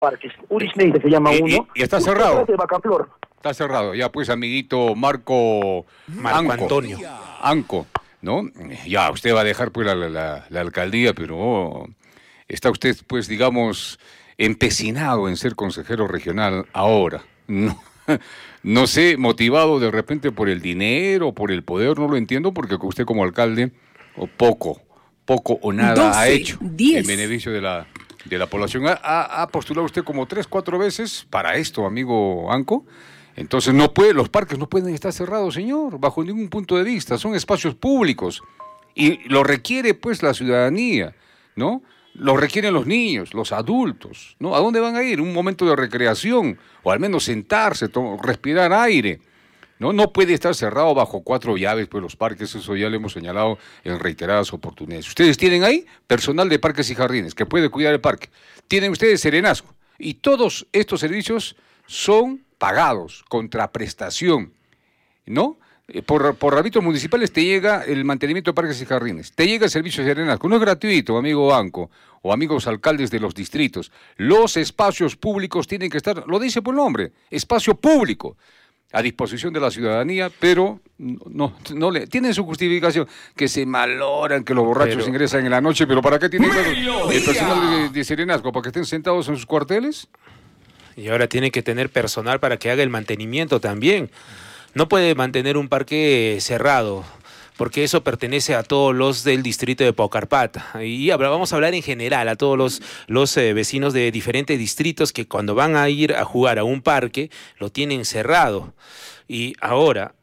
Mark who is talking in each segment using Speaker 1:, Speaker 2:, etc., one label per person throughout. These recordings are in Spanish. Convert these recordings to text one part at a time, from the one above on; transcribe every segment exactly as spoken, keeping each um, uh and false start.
Speaker 1: parques. Urisneide se llama
Speaker 2: y,
Speaker 1: uno.
Speaker 2: Y, y está cerrado.
Speaker 1: De Bacaflor.
Speaker 2: Está cerrado. Ya pues, amiguito Marco...
Speaker 3: Marco
Speaker 2: Anco,
Speaker 3: Antonio.
Speaker 2: Anco, ¿no? Ya, usted va a dejar pues la, la, la alcaldía, pero oh, está usted pues, digamos, empecinado en ser consejero regional ahora. No, no sé, motivado de repente por el dinero, por el poder, no lo entiendo, porque usted como alcalde, o poco, poco o nada
Speaker 4: doce,
Speaker 2: ha hecho
Speaker 4: diez.
Speaker 2: en beneficio de la, de la población. ¿Ha, ha postulado usted como tres, cuatro veces para esto, amigo Anco? Entonces no puede, los parques no pueden estar cerrados, señor, bajo ningún punto de vista, son espacios públicos y lo requiere pues la ciudadanía, ¿no? Lo requieren los niños, los adultos, ¿no? ¿A dónde van a ir? Un momento de recreación, o al menos sentarse, respirar aire, ¿no? No puede estar cerrado bajo cuatro llaves, pues los parques, eso ya lo hemos señalado en reiteradas oportunidades. Ustedes tienen ahí personal de parques y jardines que puede cuidar el parque. Tienen ustedes serenazgo, y todos estos servicios son pagados, contraprestación, ¿no? Por, por árbitros municipales te llega el mantenimiento de parques y jardines, te llega el servicio de serenazgo, no es gratuito, amigo Banco, o amigos alcaldes de los distritos. Los espacios públicos tienen que estar, lo dice por nombre, espacio público, a disposición de la ciudadanía, pero no, no, no le tienen su justificación, que se maloran, que los borrachos pero, ingresan en la noche, pero ¿para qué tienen el personal de, de serenazgo? ¿Para que estén sentados en sus cuarteles?
Speaker 3: Y ahora tiene que tener personal para que haga el mantenimiento también. No puede mantener un parque cerrado, porque eso pertenece a todos los del distrito de Paucarpata. Y vamos a hablar en general a todos los, los eh, vecinos de diferentes distritos que cuando van a ir a jugar a un parque, lo tienen cerrado. Y ahora,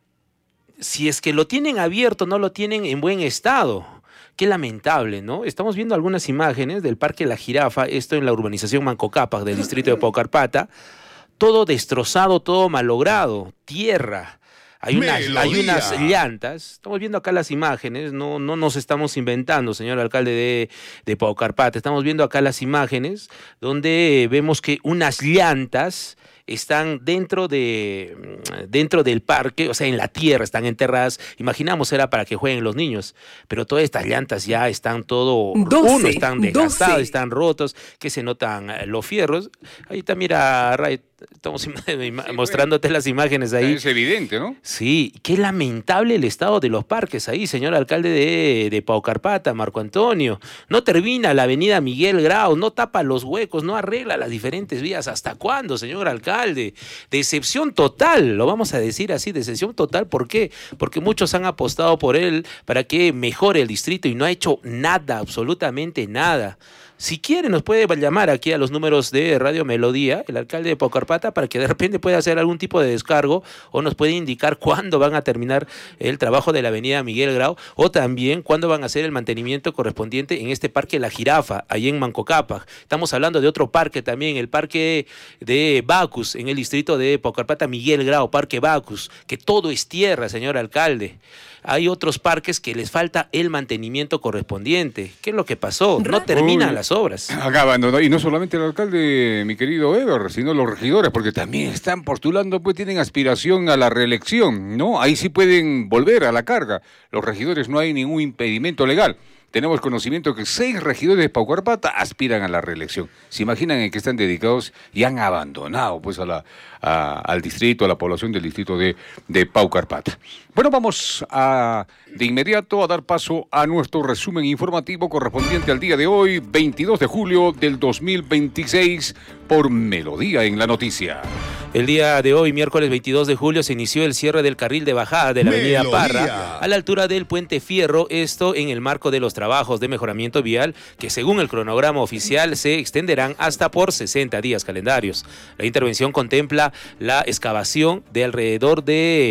Speaker 3: si es que lo tienen abierto, no lo tienen en buen estado. Qué lamentable, ¿no? Estamos viendo algunas imágenes del Parque La Jirafa, esto en la urbanización Manco Cápac del distrito de Paucarpata, todo destrozado, todo malogrado, tierra. Hay unas, hay unas llantas, estamos viendo acá las imágenes, no, no nos estamos inventando, señor alcalde de, de Paucarpata, estamos viendo acá las imágenes donde vemos que unas llantas están dentro de dentro del parque, o sea, en la tierra, están enterradas. Imaginamos era para que jueguen los niños, pero todas estas llantas ya están todo, doce, uno están desgastados, doce. Están rotos, que se notan los fierros. Ahí está, mira, Ray, estamos sí, mostrándote las imágenes ahí.
Speaker 2: Es evidente, ¿no?
Speaker 3: Sí, qué lamentable el estado de los parques ahí, señor alcalde de, de Paucarpata, Marco Antonio. No termina la avenida Miguel Grau, no tapa los huecos, no arregla las diferentes vías. ¿Hasta cuándo, señor alcalde? Decepción total, lo vamos a decir así, decepción total. ¿Por qué? Porque muchos han apostado por él para que mejore el distrito y no ha hecho nada, absolutamente nada. Si quiere, nos puede llamar aquí a los números de Radio Melodía, el alcalde de Paucarpata, para que de repente pueda hacer algún tipo de descargo o nos puede indicar cuándo van a terminar el trabajo de la avenida Miguel Grau o también cuándo van a hacer el mantenimiento correspondiente en este Parque La Jirafa, ahí en Manco Cápac. Estamos hablando de otro parque también, el Parque de Bacus, en el distrito de Paucarpata, Miguel Grau, Parque Bacus, que todo es tierra, señor alcalde. Hay otros parques que les falta el mantenimiento correspondiente. ¿Qué es lo que pasó? No terminan Uy, las obras.
Speaker 2: Acabando, y no solamente el alcalde, mi querido Eber, sino los regidores, porque también están postulando, pues tienen aspiración a la reelección, ¿no? Ahí sí pueden volver a la carga. Los regidores no hay ningún impedimento legal. Tenemos conocimiento que seis regidores de Paucarpata aspiran a la reelección. ¿Se imaginan en qué están dedicados y han abandonado pues a la, a, al distrito, a la población del distrito de, de Paucarpata? Bueno, vamos a de inmediato a dar paso a nuestro resumen informativo correspondiente al día de hoy, veintidós de julio del dos mil veintiséis, por Melodía en la Noticia.
Speaker 3: El día de hoy, miércoles veintidós de julio, se inició el cierre del carril de bajada de la avenida Melodía. Parra a la altura del Puente Fierro, esto en el marco de los trabajos de mejoramiento vial que según el cronograma oficial se extenderán hasta por sesenta días calendarios. La intervención contempla la excavación de alrededor de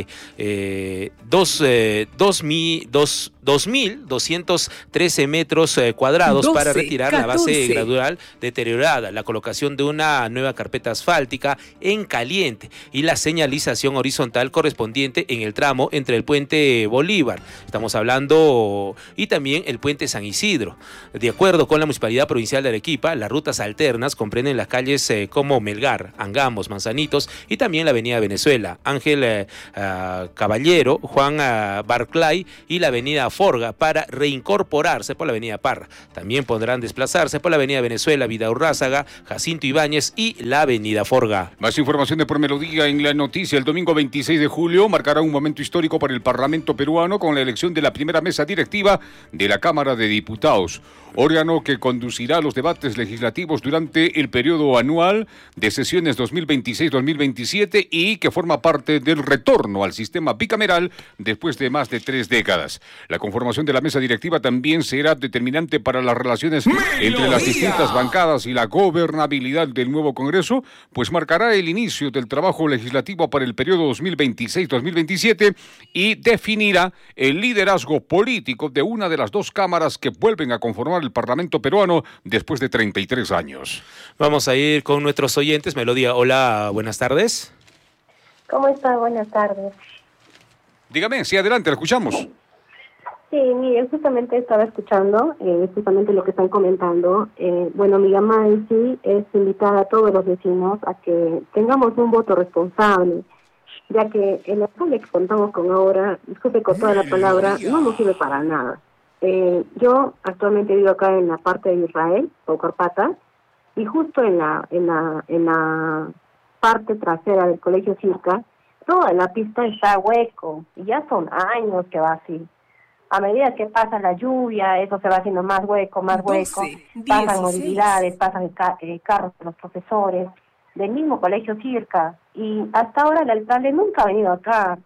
Speaker 3: eh, dos, eh, dos, mi, dos, dos mil doscientos trece metros eh, cuadrados doce, para retirar catorce. La base gradual deteriorada, la colocación de una nueva carpeta asfáltica en caliente saliente y la señalización horizontal correspondiente en el tramo entre el puente Bolívar, estamos hablando, y también el puente San Isidro. De acuerdo con la Municipalidad Provincial de Arequipa, las rutas alternas comprenden las calles eh, como Melgar, Angamos, Manzanitos y también la avenida Venezuela, Ángel eh, uh, Caballero, Juan uh, Barclay y la avenida Forga para reincorporarse por la avenida Parra. También podrán desplazarse por la avenida Venezuela, Vidaurrázaga, Jacinto Ibáñez y la avenida Forga.
Speaker 2: Más información de por Melodía en la noticia. El domingo veintiséis de julio marcará un momento histórico para el Parlamento peruano con la elección de la primera mesa directiva de la Cámara de Diputados, órgano que conducirá los debates legislativos durante el periodo anual de sesiones dos mil veintiséis dos mil veintisiete y que forma parte del retorno al sistema bicameral después de más de tres décadas. La conformación de la mesa directiva también será determinante para las relaciones Melodía. Entre las distintas bancadas y la gobernabilidad del nuevo Congreso, pues marcará el inicio del trabajo legislativo para el periodo dos mil veintiséis dos mil veintisiete y definirá el liderazgo político de una de las dos cámaras que vuelven a conformar el Parlamento peruano después de treinta y tres años.
Speaker 3: Vamos a ir con nuestros oyentes. Melodía, hola, buenas tardes.
Speaker 1: ¿Cómo está? Buenas tardes.
Speaker 2: Dígame, sí, adelante, la escuchamos.
Speaker 1: Sí, mire, justamente estaba escuchando, eh, justamente lo que están comentando. Eh, bueno, mi llamada en sí es invitar a todos los vecinos a que tengamos un voto responsable, ya que el alcalde que contamos con ahora, disculpe con toda la palabra, no nos sirve para nada. Eh, yo actualmente vivo acá en la parte de Israel, Paucarpata, y justo en la, en la, en la parte trasera del Colegio Circa, toda la pista está hueco, y ya son años que va así. A medida que pasa la lluvia, eso se va haciendo más hueco, más hueco, pasan movilidades, pasan ca eh, carros de los profesores, del mismo Colegio Circa, y hasta ahora el alcalde nunca ha venido acá.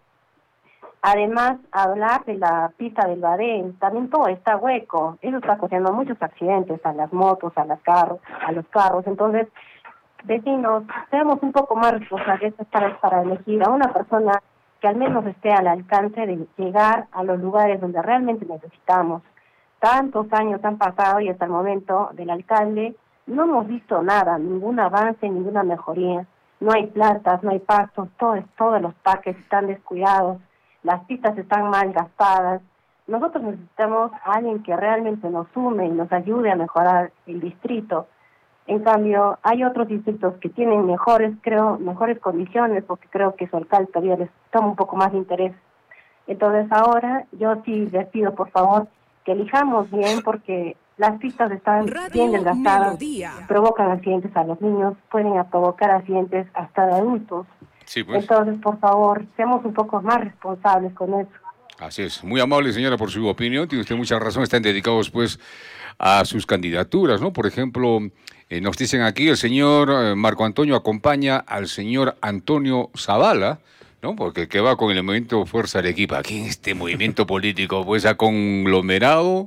Speaker 1: Además, hablar de la pista del Badén, también todo está hueco, eso está causando muchos accidentes a las motos, a, las carros, a los carros. Entonces, vecinos, seamos un poco más responsables para, para elegir a una persona que al menos esté al alcance de llegar a los lugares donde realmente necesitamos. Tantos años han pasado y hasta el momento del alcalde no hemos visto nada, ningún avance, ninguna mejoría. No hay plantas, no hay pastos, todo, todos los parques están descuidados, las pistas están mal gastadas. Nosotros necesitamos a alguien que realmente nos sume y nos ayude a mejorar el distrito. En cambio, hay otros distritos que tienen mejores, creo, mejores condiciones, porque creo que su alcalde todavía les toma un poco más de interés. Entonces ahora, yo sí les pido, por favor, que elijamos bien, porque las pistas están Radio bien desgastadas, Melodía. Provocan accidentes a los niños, pueden provocar accidentes hasta de adultos.
Speaker 2: Sí, pues.
Speaker 1: Entonces, por favor, seamos un poco más responsables con eso.
Speaker 2: Así es. Muy amable, señora, por su opinión. Tiene usted mucha razón. Están dedicados, pues, a sus candidaturas, ¿no? Por ejemplo, eh, nos dicen aquí, el señor eh, Marco Antonio acompaña al señor Antonio Zavala, ¿no? Porque que va con el movimiento Fuerza Arequipa. Aquí en este movimiento político, pues, ha conglomerado.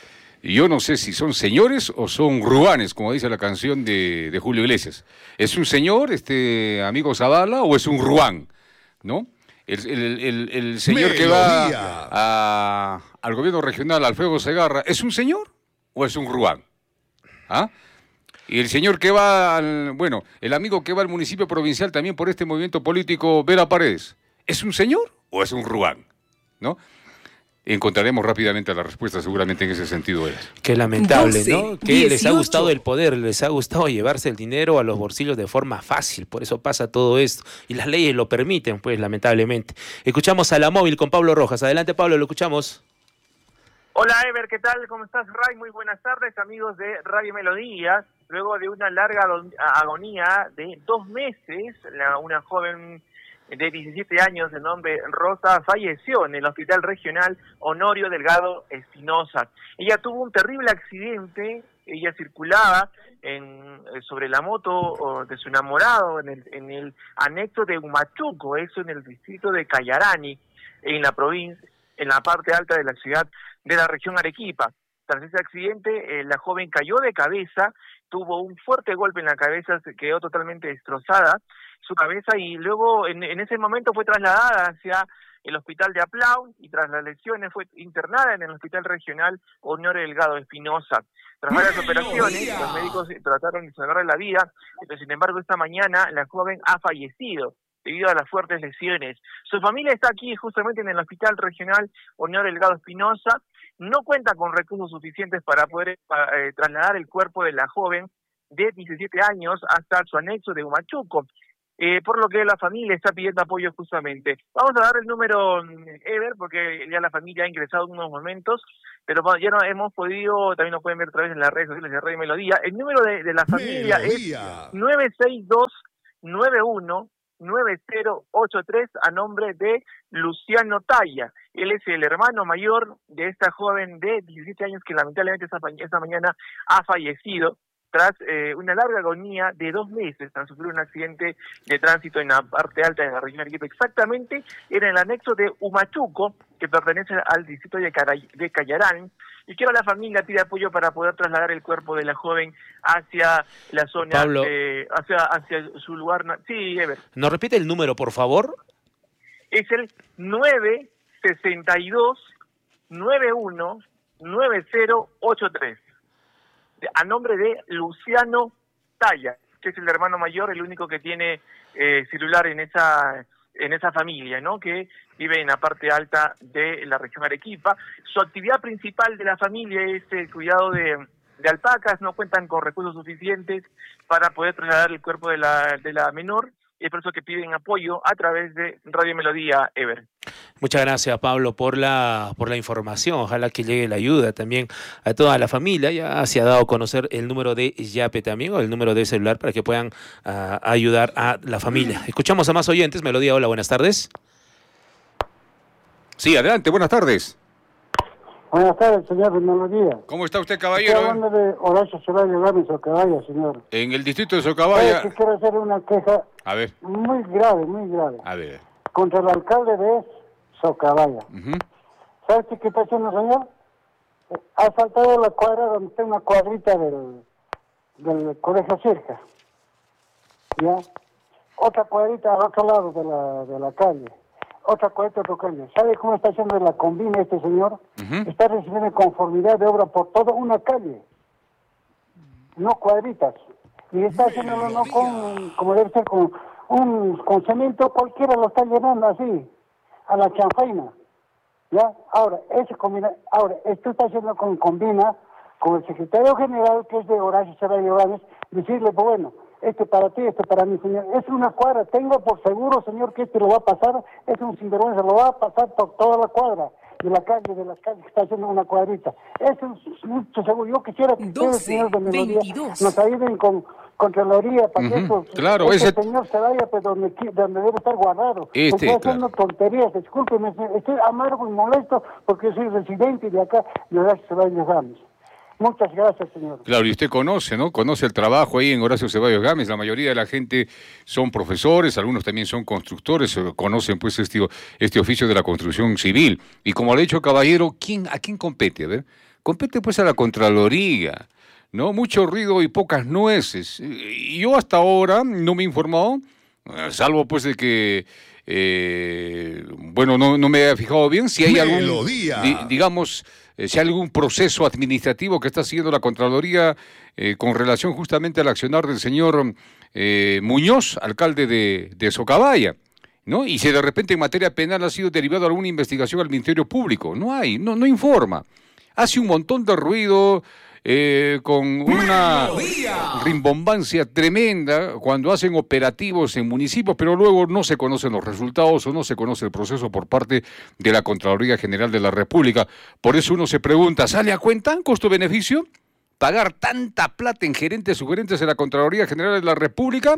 Speaker 2: Yo no sé si son señores o son ruanes, como dice la canción de, de Julio Iglesias. ¿Es un señor, este amigo Zavala, o es un ruán, ¿no? El, el, el, el señor Melodía. Que va a, al gobierno regional, Alfredo Segarra, ¿es un señor o es un ruán? ¿Ah? Y el señor que va, al, bueno, el amigo que va al municipio provincial también por este movimiento político, Vera Paredes, ¿es un señor o es un ruán? ¿No? Encontraremos rápidamente la respuesta, seguramente en ese sentido. Era.
Speaker 3: Qué lamentable, doce, ¿no? Que dieciocho. Les ha gustado el poder, les ha gustado llevarse el dinero a los bolsillos de forma fácil, por eso pasa todo esto. Y las leyes lo permiten, pues, lamentablemente. Escuchamos a La Móvil con Pablo Rojas. Adelante, Pablo, lo escuchamos.
Speaker 4: Hola, Ever, ¿qué tal? ¿Cómo estás, Ray? Muy buenas tardes, amigos de Radio Melodía. Luego de una larga agonía de dos meses, la, una joven de diecisiete años de nombre Rosa falleció en el Hospital Regional Honorio Delgado Espinosa. Ella tuvo un terrible accidente, ella circulaba en, sobre la moto de su enamorado en el, en el anexo de Humachuco, eso en el distrito de Cayarani, en la provincia, en la parte alta de la ciudad de la región Arequipa. Tras ese accidente, eh, la joven cayó de cabeza, tuvo un fuerte golpe en la cabeza, se quedó totalmente destrozada su cabeza y luego en, en ese momento fue trasladada hacia el hospital de Aplau y tras las lesiones fue internada en el Hospital Regional Honorio Delgado Espinosa. Tras varias operaciones, los médicos trataron de salvarle la vida, pero sin embargo esta mañana la joven ha fallecido debido a las fuertes lesiones. Su familia está aquí justamente en el Hospital Regional Honorio Delgado Espinosa, no cuenta con recursos suficientes para poder para, eh, trasladar el cuerpo de la joven de diecisiete años hasta su anexo de Humachuco, eh, por lo que la familia está pidiendo apoyo justamente. Vamos a dar el número, Ever, porque ya la familia ha ingresado en unos momentos, pero ya no hemos podido, también lo pueden ver a través de las redes sociales de Radio Melodía. El número de, de la familia Melodía. Es nueve seis dos nueve uno nueve cero ocho tres a nombre de Luciano Talla. Él es el hermano mayor de esta joven de diecisiete años que lamentablemente esta, esta mañana ha fallecido tras eh, una larga agonía de dos meses tras sufrir un accidente de tránsito en la parte alta de la región Arequipa. Exactamente, era en el anexo de Humachuco, que pertenece al distrito de, Caray, de Cayarán, y que ahora la familia pide apoyo para poder trasladar el cuerpo de la joven hacia la zona,
Speaker 3: Pablo,
Speaker 4: de, hacia, hacia su lugar. Sí, Ever.
Speaker 3: ¿Nos repite el número, por favor?
Speaker 4: Es el nueve seis dos nueve uno nueve cero ocho tres. A nombre de Luciano Talla, que es el hermano mayor, el único que tiene eh, celular en esa en esa familia, ¿no? Que vive en la parte alta de la región Arequipa. Su actividad principal de la familia es el cuidado de, de alpacas, no cuentan con recursos suficientes para poder trasladar el cuerpo de la, de la menor, y es por eso que piden apoyo a través de Radio Melodía, Ever.
Speaker 3: Muchas gracias, Pablo, por la por la información. Ojalá que llegue la ayuda también a toda la familia. Ya se ha dado a conocer el número de Yape también, o el número de celular, para que puedan uh, ayudar a la familia. Escuchamos a más oyentes. Melodía, hola, buenas tardes.
Speaker 2: Sí, adelante, buenas tardes.
Speaker 5: Buenas tardes, señor Melodía.
Speaker 2: ¿Cómo está usted, caballero?
Speaker 5: Estoy hablando de Horacio Ceballos Gámez, Socabaya, señor.
Speaker 2: En el distrito de Socabaya.
Speaker 5: Que quiero hacer una queja
Speaker 2: a ver.
Speaker 5: muy grave, muy grave.
Speaker 2: A ver.
Speaker 5: Contra el alcalde de Socabaya. Uh-huh. ¿Sabes qué está haciendo, señor? Ha saltado la cuadra donde está una cuadrita del, del colegio Circa. ¿Ya? Otra cuadrita al otro lado de la, de la calle. Otra cuadrita de otra calle. ¿Sabe cómo está haciendo la combina este señor? Uh-huh. Está recibiendo conformidad de obra por toda una calle. No cuadritas. Y está haciéndolo no con, como debe ser, con un con cemento, cualquiera lo está llenando así, a la chanfaina. ¿Ya? Ahora, ese combina, ahora, esto está haciendo con combina, con el secretario general, que es de Horacio Ceballos Gámez, decirle, pues bueno, este para ti, este para mí, señor. Es una cuadra, tengo por seguro, señor, que este lo va a pasar, es un sinvergüenza, lo va a pasar por toda la cuadra de la calle, de las calles que está haciendo una cuadrita. Eso es mucho seguro. Yo quisiera que ustedes, señores de Melodía, nos ayuden con Contraloría para uh-huh. que eso,
Speaker 2: claro,
Speaker 5: ese
Speaker 2: ese
Speaker 5: señor se vaya pues, donde, donde debe estar guardado.
Speaker 2: Este,
Speaker 5: Estoy haciendo claro. tonterías, discúlpeme, estoy amargo y molesto porque yo soy residente de acá de Horacio Ceballos Gámez. Muchas gracias, señor.
Speaker 2: Claro, y usted conoce, ¿no? Conoce el trabajo ahí en Horacio Ceballos Gámez. La mayoría de la gente son profesores, algunos también son constructores, conocen pues este, este oficio de la construcción civil. Y como le ha dicho caballero, ¿quién, ¿a quién compete? A ver, compete pues a la Contraloría, ¿no? Mucho ruido y pocas nueces. Y yo hasta ahora no me he informado, salvo pues de que, eh, bueno, no, no me he fijado bien si hay algún, di, digamos... si hay algún proceso administrativo que está siguiendo la Contraloría eh, con relación justamente al accionar del señor eh, Muñoz, alcalde de, de Socabaya, ¿no? Y si de repente en materia penal ha sido derivado alguna investigación al Ministerio Público. No hay, no, no informa. Hace un montón de ruido, eh, con una rimbombancia tremenda cuando hacen operativos en municipios, pero luego no se conocen los resultados o no se conoce el proceso por parte de la Contraloría General de la República. Por eso uno se pregunta, ¿sale a cuenta costo-beneficio pagar tanta plata en gerentes sugerentes de la Contraloría General de la República?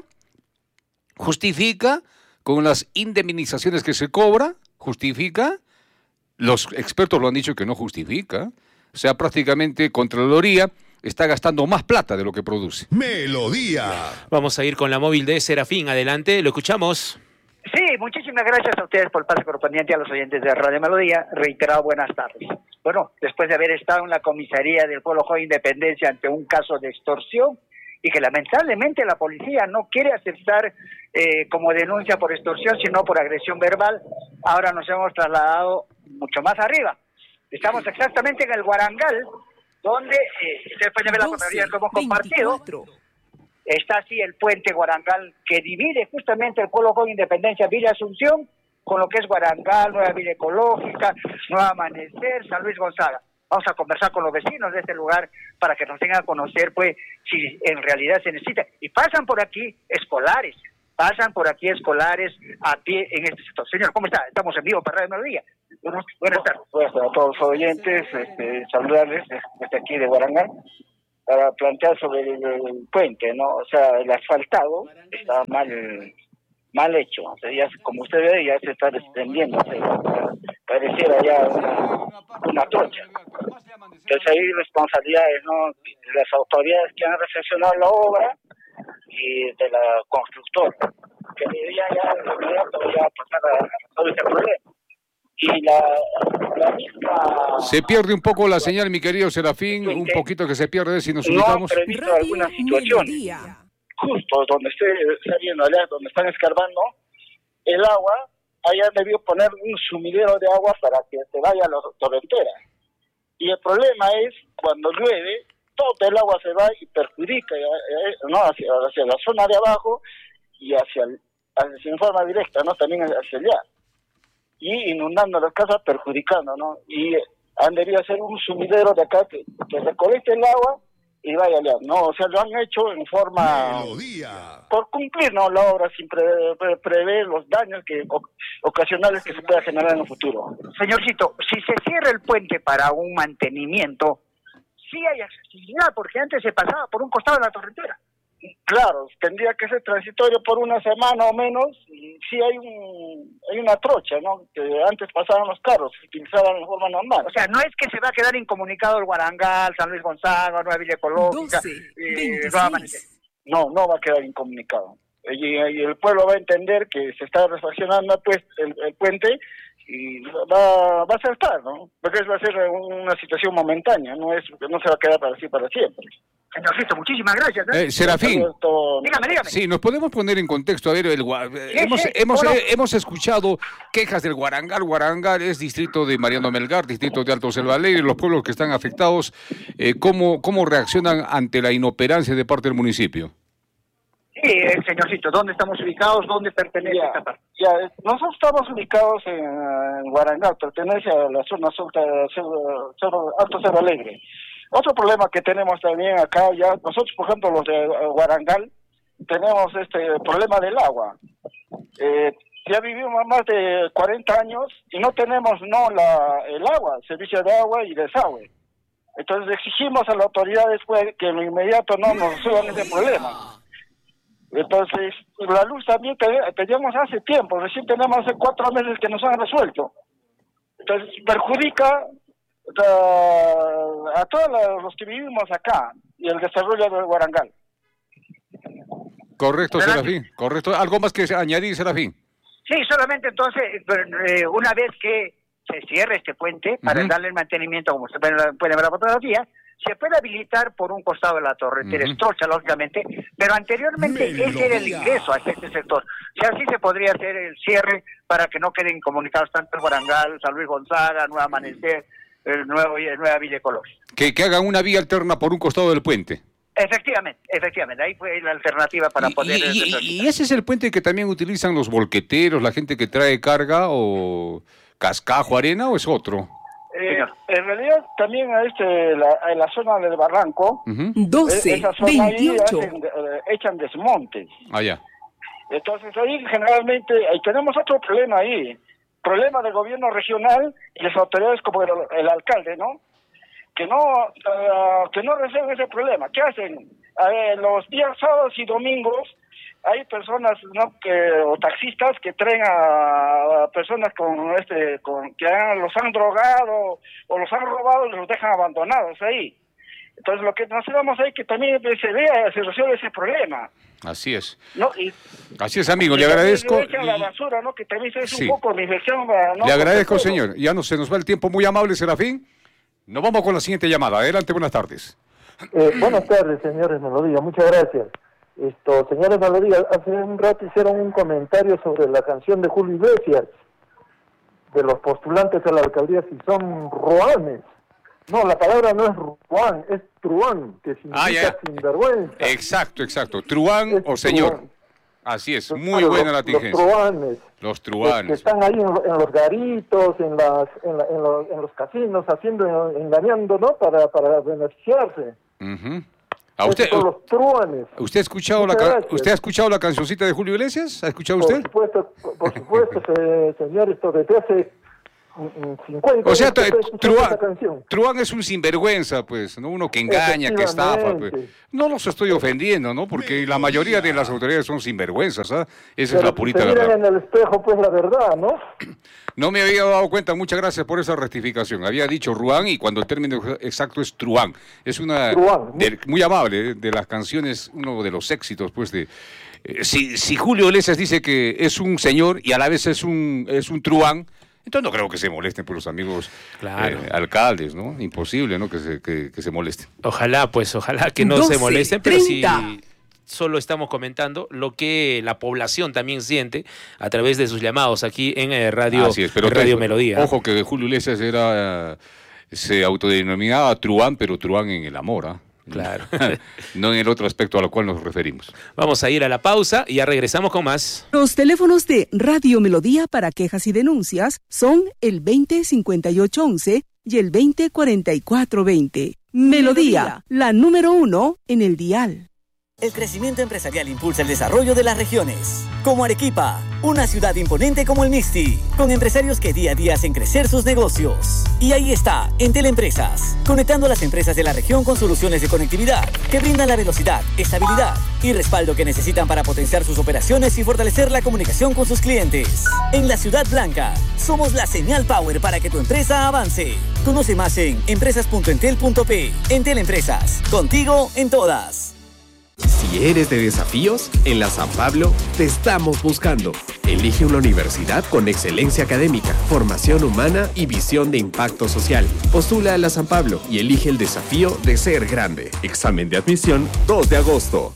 Speaker 2: ¿Justifica con las indemnizaciones que se cobra? ¿Justifica? Los expertos lo han dicho que no justifica. O sea, prácticamente Contraloría está gastando más plata de lo que produce.
Speaker 6: Melodía.
Speaker 3: Vamos a ir con la móvil de Serafín. Adelante, lo escuchamos.
Speaker 7: Sí, muchísimas gracias a ustedes por el pase correspondiente a los oyentes de Radio Melodía. Reiterado, buenas tardes. Bueno, después de haber estado en la comisaría del Pueblo Joven Independencia ante un caso de extorsión y que lamentablemente la policía no quiere aceptar eh, como denuncia por extorsión, sino por agresión verbal, ahora nos hemos trasladado mucho más arriba. Estamos exactamente en el Guarangal, donde, eh, ustedes pueden ver la fotografía que hemos compartido. veinticuatro. Está así el puente Guarangal, que divide justamente el pueblo con Independencia, Villa Asunción, con lo que es Guarangal, Nueva Villa Ecológica, Nueva Amanecer, San Luis Gonzaga. Vamos a conversar con los vecinos de este lugar para que nos tengan a conocer, pues, si en realidad se necesita. Y pasan por aquí escolares, pasan por aquí escolares a pie en este sector. Señor, ¿cómo está? Estamos en vivo para Radio Melodía. Buenas, buenas tardes.
Speaker 6: Pues a todos los oyentes, este, saludarles desde aquí de Guarangal, para plantear sobre el, el puente, ¿no? O sea, el asfaltado está mal mal hecho, o sea, ya, como usted ve, ya se está desprendiendo, o sea, pareciera ya una, una trocha. Entonces hay responsabilidades, ¿no?, de las autoridades que han recepcionado la obra y de la constructora, que debería ya, ya pasar a resolver ese problema. Y la, la misma...
Speaker 2: Se pierde un poco la señal, mi querido Serafín, un poquito que se pierde si nos ubicamos.
Speaker 6: No han previsto algunas situaciones. Justo donde esté saliendo allá, donde están escarbando el agua, hayan debido poner un sumidero de agua para que se vaya a la torrentera. Y el problema es cuando llueve, todo el agua se va y perjudica, ¿no?, hacia, hacia la zona de abajo y hacia, el, hacia en forma directa, ¿no?, también hacia allá. Y inundando las casas, perjudicando, ¿no? Y han debido hacer un sumidero de acá que, que recolecte el agua y vaya allá, ¿no? O sea, lo han hecho en forma... Melodía. Por cumplir, ¿no?, la obra, sin pre, pre, prever los daños que ocasionales que se pueda generar en el futuro.
Speaker 7: Señorcito, si se cierra el puente para un mantenimiento, sí hay accesibilidad, porque antes se pasaba por un costado de la torrentera.
Speaker 6: Claro, tendría que ser transitorio por una semana o menos, y sí hay un hay una trocha, ¿no?, que antes pasaban los carros, se utilizaban de forma normal.
Speaker 7: O sea, no es que se va a quedar incomunicado el Guarangal, San Luis Gonzaga, Nueva Villa Ecológica,
Speaker 8: doce,
Speaker 7: eh, Nueva Amanecer.
Speaker 6: No, no va a quedar incomunicado. Y, y el pueblo va a entender que se está refaccionando pues el, el puente y va, va a acertar, ¿no? Porque va a ser una situación momentánea, no es no se va a quedar para así para siempre.
Speaker 7: Señorcito, muchísimas gracias. ¿eh?
Speaker 2: Eh, Serafín,
Speaker 7: dígame, dígame.
Speaker 2: Sí, nos podemos poner en contexto. A ver, el,
Speaker 7: sí,
Speaker 2: hemos,
Speaker 7: sí,
Speaker 2: hemos,
Speaker 7: bueno.
Speaker 2: eh, hemos escuchado quejas del Guarangal. Guarangal es distrito de Mariano Melgar, distrito de Alto Selva Alegre, los pueblos que están afectados. Eh, ¿cómo, ¿Cómo reaccionan ante la inoperancia de parte del municipio?
Speaker 7: Sí, eh, señorcito, ¿dónde estamos ubicados? ¿Dónde pertenece
Speaker 6: ya,
Speaker 7: esta parte?
Speaker 6: Ya, nosotros estamos ubicados en, en Guarangal, pertenece a la zona alta, Alto Selva Alegre. Otro problema que tenemos también acá, ya nosotros, por ejemplo, los de Guarangal, tenemos este problema del agua. Eh, ya vivimos más de cuarenta años y no tenemos no la el agua, servicio de agua y desagüe. Entonces exigimos a las autoridades pues, que en lo inmediato no nos resuelvan ese problema. Entonces, la luz también teníamos hace tiempo, recién tenemos hace cuatro meses que nos han resuelto. Entonces, perjudica a, a todos los que vivimos acá y el desarrollo del Guarangal.
Speaker 2: Correcto, Serafín, correcto. ¿Algo más que añadir, Serafín?
Speaker 7: Sí, solamente entonces, eh, una vez que se cierre este puente, para uh-huh. darle el mantenimiento, como usted puede ver la fotografía, se puede habilitar por un costado de la torrentera, uh-huh. estrocha, lógicamente, pero anteriormente ese era el ingreso hacia este sector. Y así se podría hacer el cierre para que no queden comunicados tanto el Guarangal, San Luis Gonzaga, Nueva Amanecer, el nuevo el Nueva Villa Ecológica.
Speaker 2: Que, que hagan una vía alterna por un costado del puente.
Speaker 7: Efectivamente, efectivamente, ahí fue la alternativa para
Speaker 2: y,
Speaker 7: poder...
Speaker 2: Y, y, y ese es el puente que también utilizan los volqueteros, la gente que trae carga o cascajo, arena, ¿o es otro?
Speaker 6: Eh, en realidad también a este, la, a la zona del barranco,
Speaker 2: uh-huh.
Speaker 8: doce,
Speaker 6: esa zona veintiocho. Ahí hacen, eh, echan desmontes.
Speaker 2: Ah, ya.
Speaker 6: Entonces ahí generalmente, ahí tenemos otro problema ahí, problema del gobierno regional y las autoridades como el, el alcalde, ¿no? Que no uh, que no resuelven ese problema. ¿Qué hacen? Eh, los días sábados y domingos hay personas, ¿no?, que o taxistas que traen a, a personas con este con que han, los han drogado o los han robado y los dejan abandonados ahí. Entonces lo que necesitamos ahí que también se vea, se resuelve ese problema.
Speaker 2: Así es.
Speaker 6: ¿No? Y,
Speaker 2: Así es, amigo, le agradezco.
Speaker 6: Y, la basura, ¿no? Que también es
Speaker 2: sí.
Speaker 6: un poco mi reflexión, ¿no?
Speaker 2: Le agradezco, señor. Ya no se nos va el tiempo, muy amable, Serafín. Nos vamos con la siguiente llamada. Adelante, buenas tardes.
Speaker 9: Eh, buenas tardes, señores Melodía, muchas gracias. Esto, señores Melodía, hace un rato hicieron un comentario sobre la canción de Julio Iglesias. de los postulantes a la alcaldía si son ruanes. No, la palabra no es ruán, es truán, que significa
Speaker 2: ah, ya.
Speaker 9: sinvergüenza.
Speaker 2: Exacto, exacto. Truán es o señor. Truán. Así es, muy
Speaker 9: los,
Speaker 2: buena la tingencia.
Speaker 9: Los truanes.
Speaker 2: Los truanes.
Speaker 9: Que están ahí en, en los garitos, en, las, en, la, en, los, en los casinos, haciendo, engañando, ¿no? Para, para beneficiarse.
Speaker 2: Uh-huh. ¿A usted,
Speaker 9: son los truanes.
Speaker 2: ¿Usted ha escuchado la ¿Usted ha escuchado la cancioncita de Julio Iglesias? ¿Ha escuchado
Speaker 9: por
Speaker 2: usted?
Speaker 9: Supuesto, por, por supuesto, se, señor, esto desde hace cincuenta
Speaker 2: o sea,
Speaker 9: años
Speaker 2: Truán, Truán es un sinvergüenza, pues, ¿no? Uno que engaña, que estafa, pues. No los estoy ofendiendo, ¿no? Porque la mayoría de las autoridades son sinvergüenzas, ¿ah? Esa
Speaker 9: Pero
Speaker 2: es la purita
Speaker 9: verdad.
Speaker 2: verdad.
Speaker 9: En el espejo, pues, la verdad, ¿no?
Speaker 2: No me había dado cuenta, muchas gracias por esa rectificación. Había dicho Ruán y cuando el término exacto es Truán. Es una
Speaker 9: Truán,
Speaker 2: de, muy amable, de las canciones, uno de los éxitos, pues, de... Eh, si, si Julio Iglesias dice que es un señor y a la vez es un, es un Truán, entonces no creo que se molesten por los amigos claro. eh, alcaldes, ¿no? Imposible, ¿no? Que se, que, que se molesten.
Speaker 3: Ojalá, pues, ojalá que no doce, se molesten, pero sí... Solo estamos comentando lo que la población también siente a través de sus llamados aquí en eh, Radio,
Speaker 2: Así es, pero
Speaker 3: en Radio
Speaker 2: te,
Speaker 3: Melodía.
Speaker 2: Ojo que Julio Iglesias era, se autodenominaba Truán, pero Truán en el amor, ¿ah? ¿eh?
Speaker 3: Claro.
Speaker 2: No en el otro aspecto al cual nos referimos.
Speaker 3: Vamos a ir a la pausa y ya regresamos con más.
Speaker 8: Los teléfonos de Radio Melodía para quejas y denuncias son el veinte cincuenta y ocho once y el veinte cuarenta y cuatro veinte. Melodía, la número uno en el dial.
Speaker 10: El crecimiento empresarial impulsa el desarrollo de las regiones, como Arequipa, una ciudad imponente como el Mixti, con empresarios que día a día hacen crecer sus negocios. Y ahí está, Entel Empresas, conectando a las empresas de la región con soluciones de conectividad que brindan la velocidad, estabilidad y respaldo que necesitan para potenciar sus operaciones y fortalecer la comunicación con sus clientes. En la Ciudad Blanca, somos la señal power para que tu empresa avance. Conoce más en empresas punto entel punto pe. Entel Empresas, contigo en todas.
Speaker 11: Si eres de desafíos, en la San Pablo te estamos buscando. Elige una universidad con excelencia académica, formación humana y visión de impacto social. Postula a la San Pablo y elige el desafío de ser grande. Examen de admisión dos de agosto.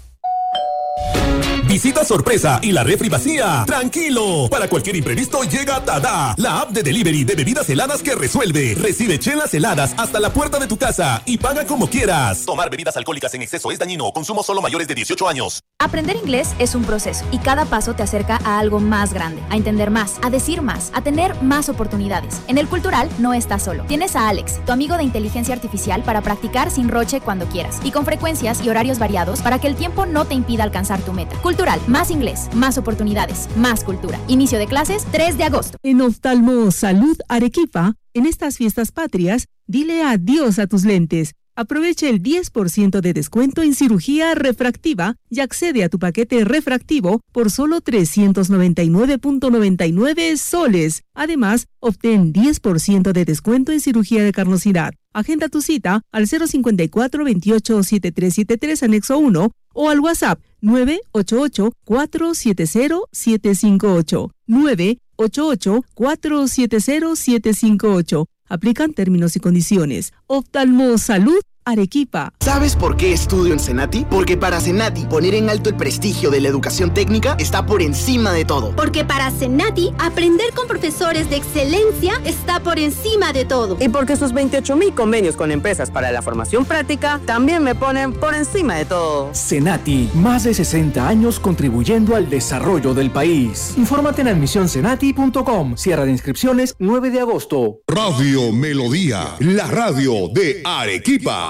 Speaker 12: Visita sorpresa y la refri vacía. ¡Tranquilo! Para cualquier imprevisto llega Tada, la app de delivery de bebidas heladas que resuelve. Recibe chelas heladas hasta la puerta de tu casa y paga como quieras. Tomar bebidas alcohólicas en exceso es dañino. Consumo solo mayores de dieciocho años.
Speaker 13: Aprender inglés es un proceso y cada paso te acerca a algo más grande, a entender más, a decir más, a tener más oportunidades. En el Cultural no estás solo. Tienes a Alex, tu amigo de inteligencia artificial, para practicar sin roche cuando quieras y con frecuencias y horarios variados para que el tiempo no te impida alcanzar tu meta. Cultural, más inglés, más oportunidades, más cultura. Inicio de clases tres de agosto.
Speaker 8: En Oftalmo Salud Arequipa, en estas fiestas patrias, dile adiós a tus lentes. Aprovecha el diez por ciento de descuento en cirugía refractiva y accede a tu paquete refractivo por solo trescientos noventa y nueve punto noventa y nueve soles. Además, obtén diez por ciento de descuento en cirugía de carnosidad. Agenda tu cita al cero cincuenta y cuatro veintiocho setenta y tres setenta y tres anexo uno o al WhatsApp nueve ocho ocho cuatro siete cero siete cinco ocho. nueve ocho ocho cuatro siete cero siete cinco ocho. Aplican términos y condiciones. Oftalmo Salud Arequipa.
Speaker 14: ¿Sabes por qué estudio en Senati? Porque para Senati poner en alto el prestigio de la educación técnica está por encima de todo.
Speaker 15: Porque para Senati aprender con profesores de excelencia está por encima de todo.
Speaker 16: Y porque sus veintiocho mil convenios con empresas para la formación práctica también me ponen por encima de todo.
Speaker 17: Senati, más de sesenta años contribuyendo al desarrollo del país. Infórmate en admisión senati punto com. Cierre de inscripciones nueve de agosto.
Speaker 18: Radio Melodía, la radio de Arequipa.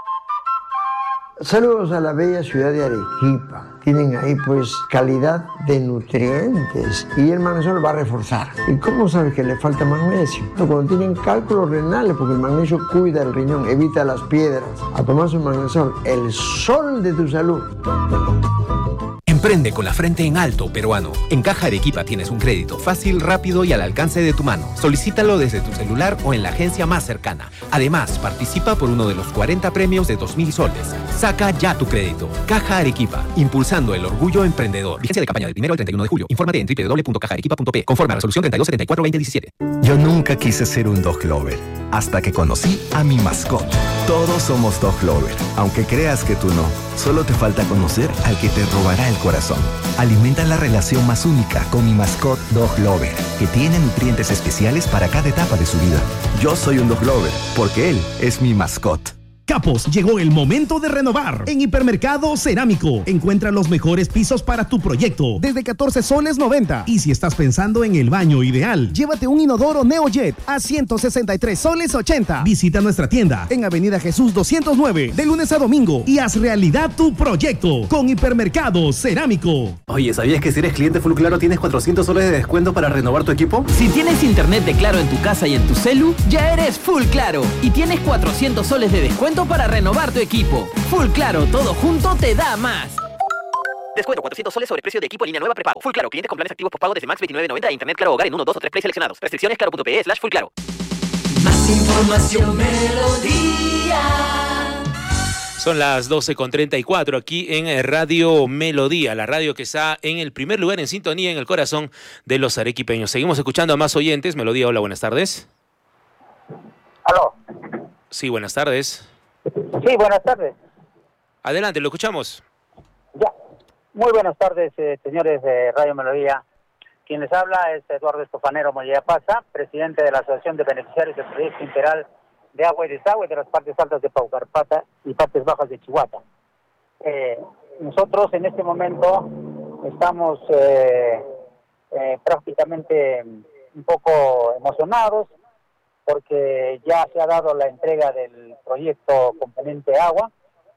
Speaker 19: Saludos a la bella ciudad de Arequipa. Tienen ahí pues calidad de nutrientes y el magnesio va a reforzar. ¿Y cómo sabes que le falta magnesio? Cuando tienen cálculos renales, porque el magnesio cuida el riñón, evita las piedras. A tomar su magnesio, el sol de tu salud.
Speaker 20: Emprende con la frente en alto, peruano. En Caja Arequipa tienes un crédito fácil, rápido y al alcance de tu mano. Solicítalo desde tu celular o en la agencia más cercana. Además, participa por uno de los cuarenta premios de dos mil soles. Saca ya tu crédito. Caja Arequipa, impulsando el orgullo emprendedor. Vigencia de campaña del primero al treinta y uno de julio. Infórmate en doble u doble u doble u punto caja arequipa punto pe. Conforme a resolución treinta y dos setenta y cuatro veinte diecisiete.
Speaker 21: Yo nunca quise ser un dog lover, hasta que conocí a mi mascota. Todos somos dog lover, aunque creas que tú no. Solo te falta conocer al que te robará el corazón. corazón. Alimentan la relación más única con mi mascot Dog Lover, que tiene nutrientes especiales para cada etapa de su vida. Yo soy un Dog Lover, porque él es mi mascot.
Speaker 12: Capos, llegó el momento de renovar. En Hipermercado Cerámico, encuentra los mejores pisos para tu proyecto, desde catorce soles noventa. Y si estás pensando en el baño ideal, llévate un inodoro Neojet a ciento sesenta y tres soles ochenta. Visita nuestra tienda en Avenida Jesús doscientos nueve, de lunes a domingo, y haz realidad tu proyecto con Hipermercado Cerámico.
Speaker 1: Oye, ¿sabías que si eres cliente Full Claro tienes cuatrocientos soles de descuento para renovar tu equipo?
Speaker 22: Si tienes internet de Claro en tu casa y en tu celu, ya eres Full Claro y tienes cuatrocientos soles de descuento para renovar tu equipo. Full Claro, todo junto te da más.
Speaker 23: Descuento cuatrocientos soles sobre precio de equipo en línea nueva prepago. Full Claro, clientes con planes activos postpago desde Max veintinueve noventa e Internet Claro Hogar en uno, dos o tres play seleccionados. Restricciones claro.pe slash Full Claro.
Speaker 24: Más información, Melodía.
Speaker 3: Son las doce con treinta y cuatro aquí en Radio Melodía, la radio que está en el primer lugar en sintonía en el corazón de los arequipeños. Seguimos escuchando a más oyentes. Melodía, hola, buenas tardes.
Speaker 25: Aló.
Speaker 3: Sí, buenas tardes.
Speaker 25: Sí, buenas tardes.
Speaker 3: Adelante, lo escuchamos.
Speaker 25: Ya. Muy buenas tardes, eh, señores de Radio Melodía. Quien les habla es Eduardo Estofanero Mollea Paza, presidente de la Asociación de Beneficiarios del Proyecto Integral de Agua y Desagüe de las partes altas de Paucarpata y partes bajas de Chihuahua. Eh, nosotros en este momento estamos eh, eh, prácticamente un poco emocionados, porque ya se ha dado la entrega del proyecto componente agua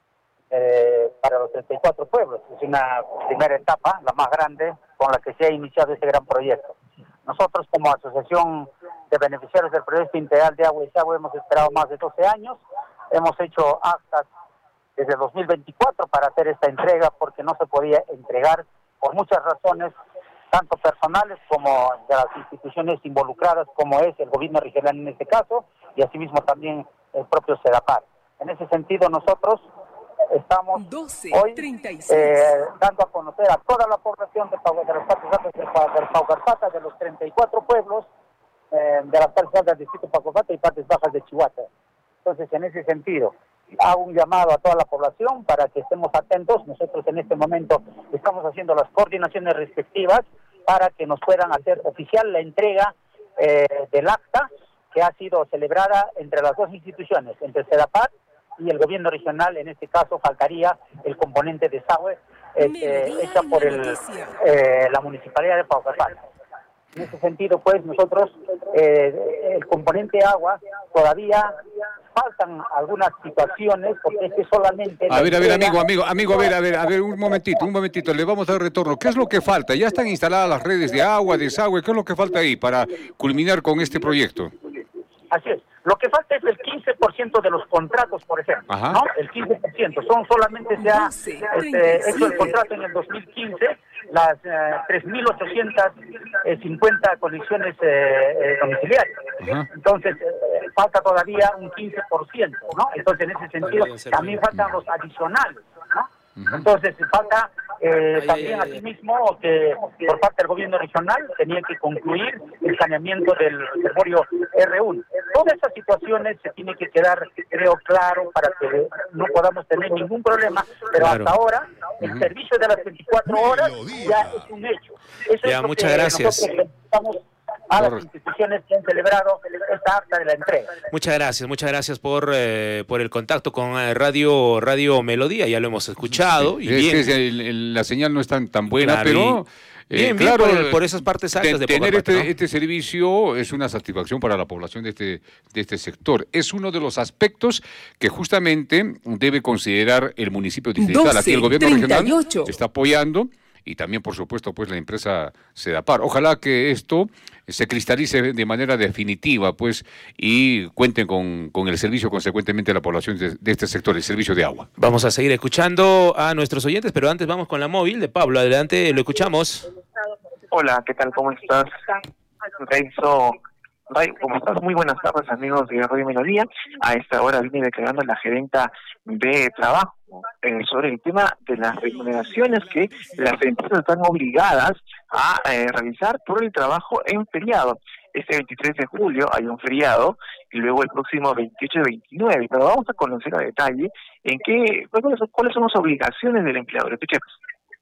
Speaker 25: eh, para los treinta y cuatro pueblos. Es una primera etapa, la más grande, con la que se ha iniciado este gran proyecto. Nosotros, como Asociación de Beneficiarios del Proyecto Integral de Agua y Desagüe, hemos esperado más de doce años. Hemos hecho actas desde dos mil veinticuatro para hacer esta entrega, porque no se podía entregar por muchas razones, tanto personales como de las instituciones involucradas, como es el gobierno regional en este caso, y asimismo también el propio SEDAPAR. En ese sentido, nosotros estamos doce, hoy eh, dando a conocer a toda la población de, Pau, de las partes altas de, de Paucarpata, de los treinta y cuatro pueblos, eh, de las partes altas del distrito de Paucarpata y partes bajas de Chihuahua. Entonces, en ese sentido, hago un llamado a toda la población para que estemos atentos. Nosotros en este momento estamos haciendo las coordinaciones respectivas para que nos puedan hacer oficial la entrega eh, del acta que ha sido celebrada entre las dos instituciones, entre SEDAPAR y el gobierno regional. En este caso faltaría el componente de desagüe eh, hecha por el, eh, la municipalidad de Paucarpata. En ese sentido, pues, nosotros, eh, el componente agua, todavía faltan algunas situaciones, porque es que solamente...
Speaker 2: A ver, a ver, amigo, amigo, amigo, a ver, a ver, a ver, un momentito, un momentito, le vamos a dar retorno. ¿Qué es lo que falta? Ya están instaladas las redes de agua, desagüe, ¿qué es lo que falta ahí para culminar con este proyecto?
Speaker 25: Así es. Lo que falta es el quince por ciento de los contratos, por ejemplo, Ajá. ¿no? El quince por ciento. Son solamente se ha este, hecho el contrato en el dos mil quince, las eh, tres mil ochocientas cincuenta conexiones eh, eh, domiciliarias. Ajá. Entonces, eh, falta todavía un quince por ciento, ¿no? Entonces, en ese sentido, también faltan los adicionales, ¿no? Uh-huh. Entonces, falta eh, ay, también ay, asimismo que por parte del gobierno regional tenía que concluir el saneamiento del reservorio R uno. Todas esas situaciones se tienen que quedar, creo, claro, para que no podamos tener ningún problema, pero claro. Hasta ahora el uh-huh. servicio de las veinticuatro horas ya es un hecho. Eso
Speaker 3: ya,
Speaker 25: es lo
Speaker 3: muchas
Speaker 25: que
Speaker 3: gracias.
Speaker 25: Estamos a las instituciones que han celebrado esta acta de la entrega.
Speaker 3: Muchas gracias, muchas gracias por eh, por el contacto con eh, Radio Radio Melodía, ya lo hemos escuchado. Sí, y bien.
Speaker 2: Es que el, el, la señal no es tan, tan buena, claro, pero...
Speaker 3: Eh, bien,
Speaker 2: claro,
Speaker 3: bien por, por esas partes altas de, de
Speaker 2: tener
Speaker 3: Paucarpata,
Speaker 2: este,
Speaker 3: ¿no?
Speaker 2: este servicio es una satisfacción para la población de este, de este sector. Es uno de los aspectos que justamente debe considerar el municipio distrital. Aquí el gobierno regional está apoyando, y también, por supuesto, pues la empresa SEDAPAR. Ojalá que esto se cristalice de manera definitiva, pues, y cuenten con, con el servicio, consecuentemente, a la población de, de este sector, el servicio de agua.
Speaker 3: Vamos a seguir escuchando a nuestros oyentes, pero antes vamos con la móvil de Pablo. Adelante, lo escuchamos.
Speaker 4: Hola, ¿qué tal? ¿Cómo estás? Renzo, ¿cómo estás? Muy buenas tardes, amigos de Radio Melodía. A esta hora viene declarando la gerenta de trabajo eh, sobre el tema de las remuneraciones que las empresas están obligadas a eh, realizar por el trabajo en feriado. Este veintitrés de julio hay un feriado y luego el próximo veintiocho y veintinueve, pero vamos a conocer a detalle en qué, cuáles son, cuáles son las obligaciones del empleador. Escuchemos.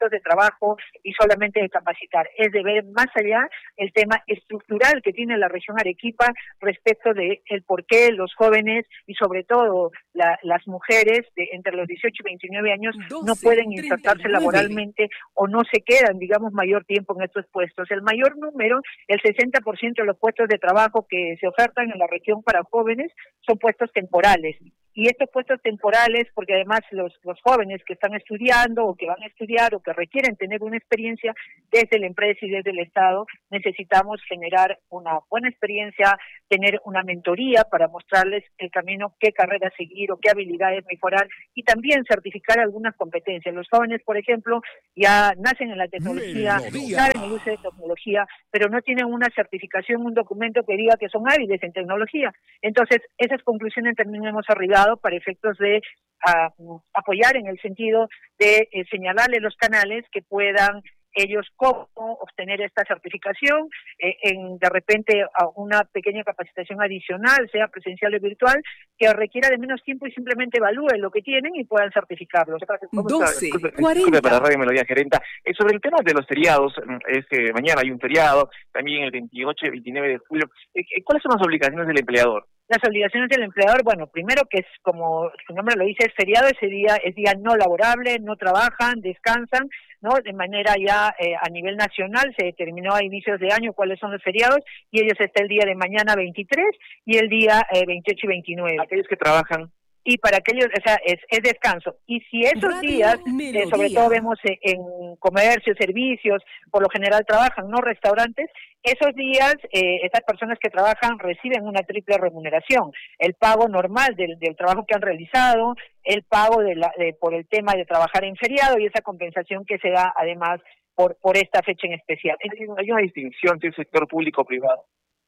Speaker 5: puestos de trabajo y solamente de capacitar, es de ver más allá el tema estructural que tiene la región Arequipa respecto de el por qué los jóvenes y sobre todo la, las mujeres de entre los dieciocho y veintinueve años no pueden insertarse laboralmente o no se quedan, digamos, mayor tiempo en estos puestos. El mayor número, el sesenta por ciento de los puestos de trabajo que se ofertan en la región para jóvenes son puestos temporales. Y estos puestos temporales, porque además los, los jóvenes que están estudiando o que van a estudiar o que requieren tener una experiencia desde la empresa y desde el Estado, necesitamos generar una buena experiencia, tener una mentoría para mostrarles el camino, qué carrera seguir o qué habilidades mejorar y también certificar algunas competencias. Los jóvenes, por ejemplo, ya nacen en la tecnología, saben el uso de tecnología, pero no tienen una certificación, un documento que diga que son hábiles en tecnología. Entonces, esas conclusiones también hemos arribado para efectos de uh, apoyar en el sentido de eh, señalarle los canales que puedan ellos cómo obtener esta certificación, eh, en de repente a una pequeña capacitación adicional, sea presencial o virtual, que requiera de menos tiempo y simplemente evalúen lo que tienen y puedan certificarlos.
Speaker 6: doce, cuarenta. Para Radio Melodía, gerenta. Eh, sobre el tema de los feriados, es que mañana hay un feriado, también el veintiocho y veintinueve de julio. Eh, ¿Cuáles son las obligaciones del empleador?
Speaker 5: Las obligaciones del empleador, bueno, primero que es como su nombre lo dice, es feriado, ese día es día no laborable, no trabajan, descansan, ¿no? De manera ya eh, a nivel nacional se determinó a inicios de año cuáles son los feriados y ellos está el día de mañana veintitrés y el día eh, veintiocho y veintinueve.
Speaker 6: Aquellos que trabajan.
Speaker 5: Y para aquellos, o sea, es, es descanso. Y si esos Radio días, eh, sobre todo vemos en, en comercio, servicios, por lo general trabajan, no restaurantes, esos días, eh, estas personas que trabajan reciben una triple remuneración. El pago normal del, del trabajo que han realizado, el pago de la, de, por el tema de trabajar en feriado y esa compensación que se da además por, por esta fecha en especial.
Speaker 6: ¿Hay una distinción entre el sector público o privado?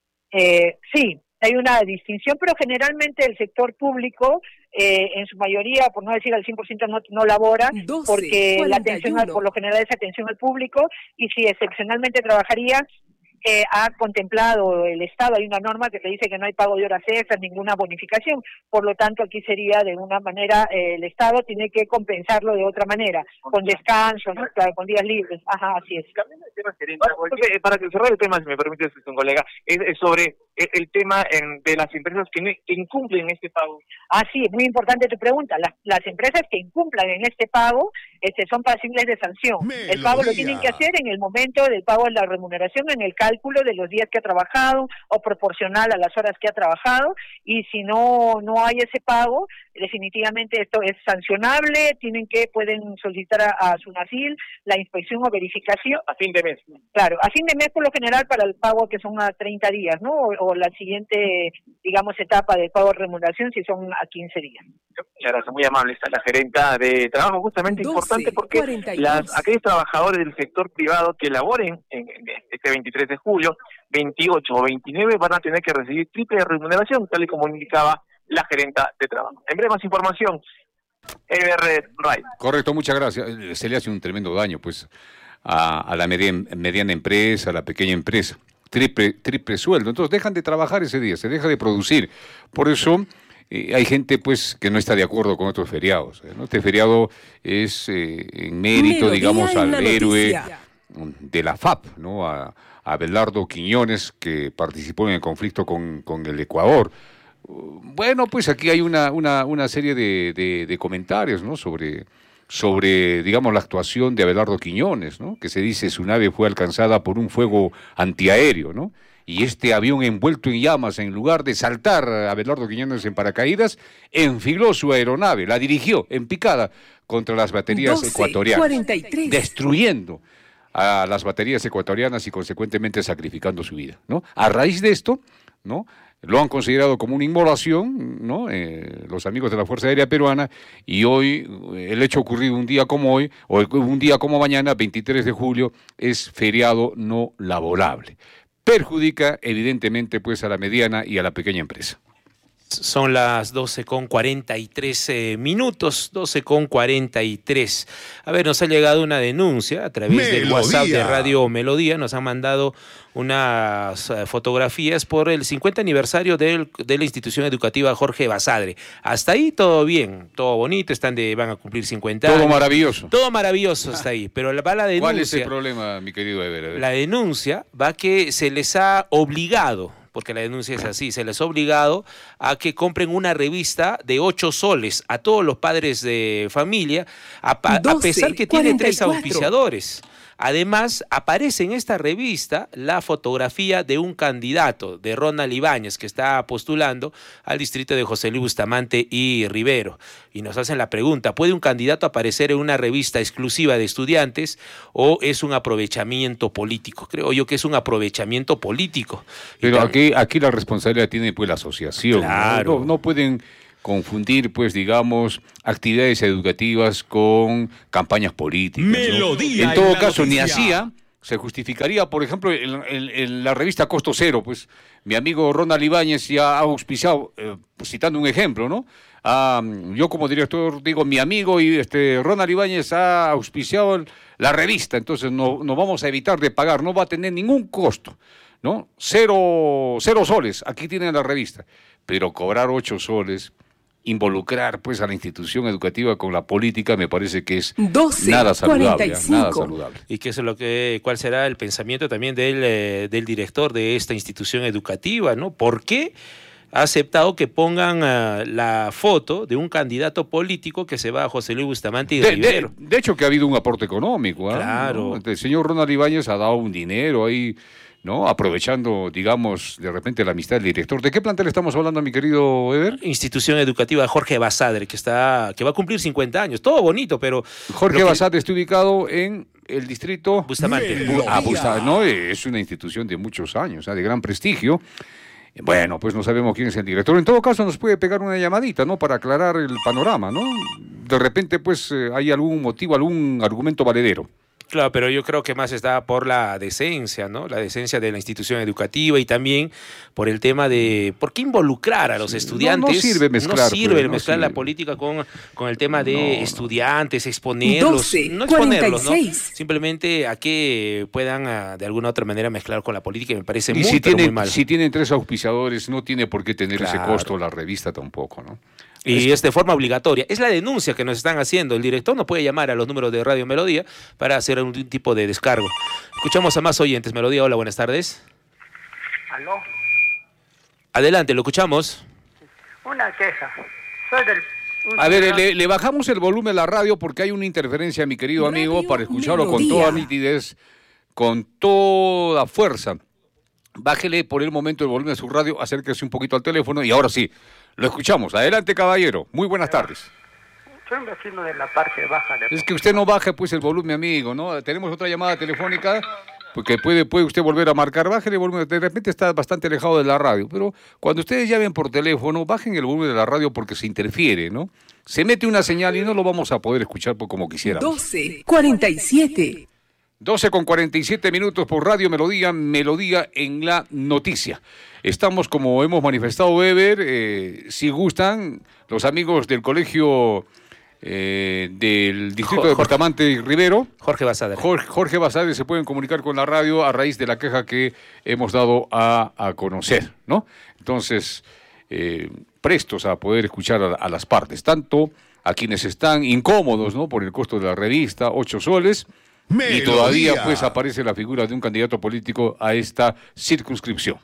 Speaker 5: Eh, sí. Hay una distinción, pero generalmente el sector público, eh, en su mayoría, por no decir al cien por ciento, no, no labora, doce, porque cuarenta y uno. La atención, al, por lo general, es atención al público, y si excepcionalmente trabajaría, eh, ha contemplado el Estado, hay una norma que te dice que no hay pago de horas extras, ninguna bonificación, por lo tanto aquí sería de una manera, eh, el Estado tiene que compensarlo de otra manera, con descanso, ¿no? Claro, con días libres, ajá, así es.
Speaker 6: Para, para que cerrar el tema, si me permite, un colega, es, es sobre el, el tema en, de las empresas que, ne, que incumplen este pago.
Speaker 5: Ah, sí, es muy importante tu pregunta. Las, las empresas que incumplan en este pago este, son pasibles de sanción. Melodía. El pago lo tienen que hacer en el momento del pago de la remuneración, en el cálculo de los días que ha trabajado o proporcional a las horas que ha trabajado, y si no no hay ese pago, definitivamente esto es sancionable, tienen que, pueden solicitar a, a SUNAFIL la inspección o verificación.
Speaker 6: A fin de mes.
Speaker 5: Claro, a fin de mes por lo general para el pago que son a treinta días, ¿no? O, o la siguiente, digamos, etapa del pago de remuneración si son a quince días.
Speaker 6: Claro, muy amable está la gerenta de trabajo, justamente doce, importante porque las, aquellos trabajadores del sector privado que laboren en, en este veintitrés de julio, veintiocho o veintinueve van a tener que recibir triple remuneración, tal y como indicaba la gerenta de trabajo. En breve, más información. Ever Ray.
Speaker 2: Correcto, muchas gracias. Se le hace un tremendo daño, pues, a, a la mediana, mediana empresa, a la pequeña empresa. Triple, triple sueldo. Entonces dejan de trabajar ese día, se deja de producir. Por eso eh, hay gente, pues, que no está de acuerdo con estos feriados, ¿no? Este feriado es eh, en mérito, Melodía digamos, al héroe de la F A P, ¿no? A, a Abelardo Quiñones, que participó en el conflicto con, con el Ecuador. Bueno, pues aquí hay una, una, una serie de, de, de comentarios, ¿no? Sobre, sobre, digamos, la actuación de Abelardo Quiñones, ¿no? Que se dice su nave fue alcanzada por un fuego antiaéreo, ¿no? Y este avión envuelto en llamas, en lugar de saltar a Abelardo Quiñones en paracaídas, enfiló su aeronave, la dirigió en picada contra las baterías doce, ecuatorianas, cuarenta y tres. Destruyendo a las baterías ecuatorianas y consecuentemente sacrificando su vida, ¿no? A raíz de esto, ¿no? Lo han considerado como una inmolación, ¿no? Eh, los amigos de la Fuerza Aérea Peruana, y hoy, el hecho ocurrido un día como hoy, o un día como mañana, veintitrés de julio, es feriado no laborable. Perjudica, evidentemente, pues, a la mediana y a la pequeña empresa.
Speaker 3: Son las doce con cuarenta y tres eh, minutos, doce con cuarenta y tres. A ver, nos ha llegado una denuncia a través Melodía. del WhatsApp de Radio Melodía. Nos han mandado unas uh, fotografías por el cincuenta aniversario del, de la institución educativa Jorge Basadre. Hasta ahí todo bien, todo bonito, están de, van a cumplir cincuenta
Speaker 2: todo
Speaker 3: años.
Speaker 2: Todo maravilloso.
Speaker 3: Todo maravilloso hasta ahí, pero va la denuncia.
Speaker 2: ¿Cuál es el problema, mi querido Ever?
Speaker 3: La denuncia va que se les ha obligado, porque la denuncia es así, se les ha obligado a que compren una revista de ocho soles a todos los padres de familia, a, a pesar que tiene tres auspiciadores. Además, aparece en esta revista la fotografía de un candidato, de Ronald Ibáñez, que está postulando al distrito de José Luis Bustamante y Rivero. Y nos hacen la pregunta, ¿puede un candidato aparecer en una revista exclusiva de estudiantes o es un aprovechamiento político? Creo yo que es un aprovechamiento político.
Speaker 2: Pero aquí, aquí la responsabilidad tiene pues la asociación.
Speaker 3: Claro.
Speaker 2: No, no pueden confundir, pues, digamos, actividades educativas con campañas políticas, ¿no?
Speaker 12: Melodía
Speaker 2: En todo
Speaker 12: en
Speaker 2: caso,
Speaker 12: la
Speaker 2: ni
Speaker 12: noticia.
Speaker 2: hacía, se justificaría, por ejemplo, en, en- en la revista Costo Cero, pues, mi amigo Ronald Ibáñez ya ha auspiciado, eh, pues, citando un ejemplo, ¿no? Ah, yo como director digo, mi amigo y este Ronald Ibáñez ha auspiciado el- la revista, entonces no, no vamos a evitar de pagar, no va a tener ningún costo, ¿no? Cero, cero soles, aquí tienen la revista, pero cobrar ocho soles, involucrar pues a la institución educativa con la política me parece que es
Speaker 3: doce,
Speaker 2: nada saludable,
Speaker 3: cuarenta y
Speaker 2: ¿eh?
Speaker 3: cinco.
Speaker 2: Nada saludable.
Speaker 3: ¿Y qué es lo que, cuál será el pensamiento también del, eh, del director de esta institución educativa, ¿no? ¿Por qué ha aceptado que pongan uh, la foto de un candidato político que se va a José Luis Bustamante y
Speaker 2: De, de,
Speaker 3: Rivero?
Speaker 2: de hecho que ha habido un aporte económico, ¿ah?
Speaker 3: Claro.
Speaker 2: ¿No? El señor Ronald Ibáñez ha dado un dinero ahí, ¿no? Aprovechando, digamos, de repente la amistad del director. ¿De qué plantel estamos hablando, mi querido Ever?
Speaker 3: Institución educativa Jorge Basadre, que está, que va a cumplir cincuenta años. Todo bonito, pero
Speaker 2: Jorge
Speaker 3: lo que-
Speaker 2: Basadre está ubicado en el distrito
Speaker 3: Bustamante.
Speaker 2: Bu- ah, Busta- no, es una institución de muchos años, ¿ah? De gran prestigio. Bueno, pues no sabemos quién es el director. En todo caso, nos puede pegar una llamadita, ¿no? Para aclarar el panorama, ¿no? De repente, pues, eh, hay algún motivo, algún argumento valedero.
Speaker 3: Claro, pero yo creo que más está por la decencia, ¿no? La decencia de la institución educativa y también por el tema de por qué involucrar a los
Speaker 2: Sí,
Speaker 3: estudiantes.
Speaker 2: no- no sirve mezclar,
Speaker 3: No sirve
Speaker 2: pues, no
Speaker 3: mezclar la
Speaker 2: sirve.
Speaker 3: política con, con el tema de
Speaker 2: No, no.
Speaker 3: estudiantes, exponerlos.
Speaker 7: doce,
Speaker 3: no exponerlos, ¿no?
Speaker 7: cuarenta y seis.
Speaker 3: Simplemente a que puedan ah, de alguna u otra manera mezclar con la política y me parece
Speaker 2: Y
Speaker 3: muy,
Speaker 2: si,
Speaker 3: pero
Speaker 2: tiene,
Speaker 3: muy mal.
Speaker 2: si tienen tres auspiciadores, no tiene por qué tener ese
Speaker 3: Claro.
Speaker 2: costo la revista tampoco, ¿no?
Speaker 3: Y es de forma obligatoria. Es la denuncia que nos están haciendo. El director no puede llamar a los números de Radio Melodía para hacer algún tipo de descargo. Escuchamos a más oyentes. Melodía, hola, buenas tardes.
Speaker 9: ¿Aló?
Speaker 3: Adelante, lo escuchamos.
Speaker 9: Una queja. Soy del... un
Speaker 2: A ver,
Speaker 9: señor-
Speaker 2: le, le bajamos el volumen a la radio porque hay una interferencia, mi querido amigo, para escucharlo con
Speaker 7: Melodía.
Speaker 2: toda nitidez, con toda fuerza. Bájele por el momento el volumen de su radio, acérquese un poquito al teléfono y ahora sí, lo escuchamos. Adelante, caballero. Muy buenas tardes.
Speaker 9: Soy un vecino de la parte baja de...
Speaker 2: Es que usted no baje pues el volumen, amigo, ¿no? Tenemos otra llamada telefónica, porque puede, puede usted volver a marcar. Bájele el volumen, de repente está bastante alejado de la radio, pero cuando ustedes llamen por teléfono, bajen el volumen de la radio porque se interfiere, ¿no? Se mete una señal y no lo vamos a poder escuchar pues, como quisiéramos.
Speaker 7: doce, cuarenta y siete.
Speaker 2: doce con cuarenta y siete minutos por Radio Melodía, Melodía en la noticia. Estamos, como hemos manifestado, Weber, eh, si gustan, los amigos del colegio eh, del Distrito
Speaker 3: Jorge-
Speaker 2: de Bustamante y Rivero,
Speaker 3: Jorge Basadre.
Speaker 2: Jorge, Jorge Basadre, se pueden comunicar con la radio a raíz de la queja que hemos dado a, a conocer, ¿no? Entonces, eh, prestos a poder escuchar a, a las partes, tanto a quienes están incómodos, ¿no? Por el costo de la revista, ocho soles, y
Speaker 18: Melodía.
Speaker 2: todavía pues aparece la figura de un candidato político a esta circunscripción.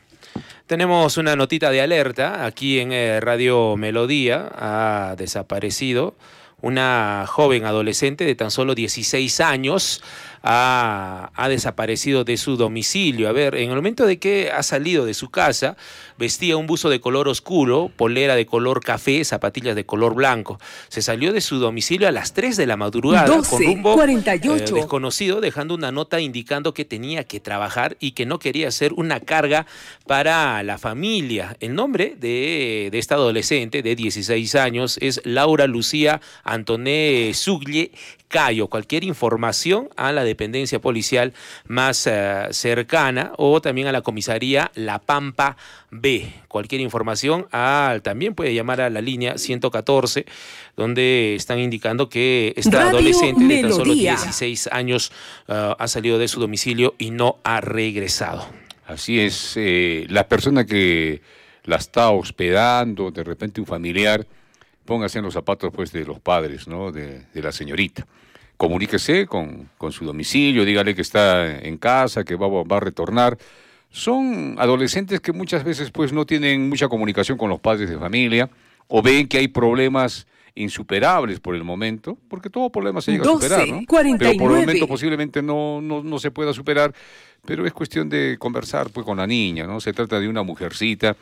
Speaker 3: Tenemos una notita de alerta aquí en eh, Radio Melodía. Ha desaparecido una joven adolescente de tan solo dieciséis años. Ha, ha desaparecido de su domicilio. A ver, en el momento de que ha salido de su casa, vestía un buzo de color oscuro, polera de color café, zapatillas de color blanco. Se salió de su domicilio a las tres de la madrugada
Speaker 7: doce,
Speaker 3: con rumbo
Speaker 7: cuarenta y ocho.
Speaker 3: eh, desconocido, dejando una nota indicando que tenía que trabajar y que no quería ser una carga para la familia. El nombre de, de esta adolescente de dieciséis años es Laura Lucía Antoné Sugle Cayo. Cualquier información a la dependencia policial más uh, cercana o también a la comisaría La Pampa B. Cualquier información ah, también puede llamar a la línea ciento catorce, donde están indicando que esta
Speaker 7: Radio
Speaker 3: adolescente de tan solo
Speaker 7: Melodía.
Speaker 3: dieciséis años uh, ha salido de su domicilio y no ha regresado.
Speaker 2: Así es, eh, la persona que la está hospedando, de repente un familiar, póngase en los zapatos pues de los padres, ¿no? De, de la señorita. Comuníquese con, con su domicilio, dígale que está en casa, que va, va a retornar. Son adolescentes que muchas veces pues no tienen mucha comunicación con los padres de familia o ven que hay problemas insuperables por el momento, porque todo problema se llega a superar, ¿no? Pero por el momento posiblemente no, no, no se pueda superar, pero es cuestión de conversar pues con la niña, ¿no? Se trata de una mujercita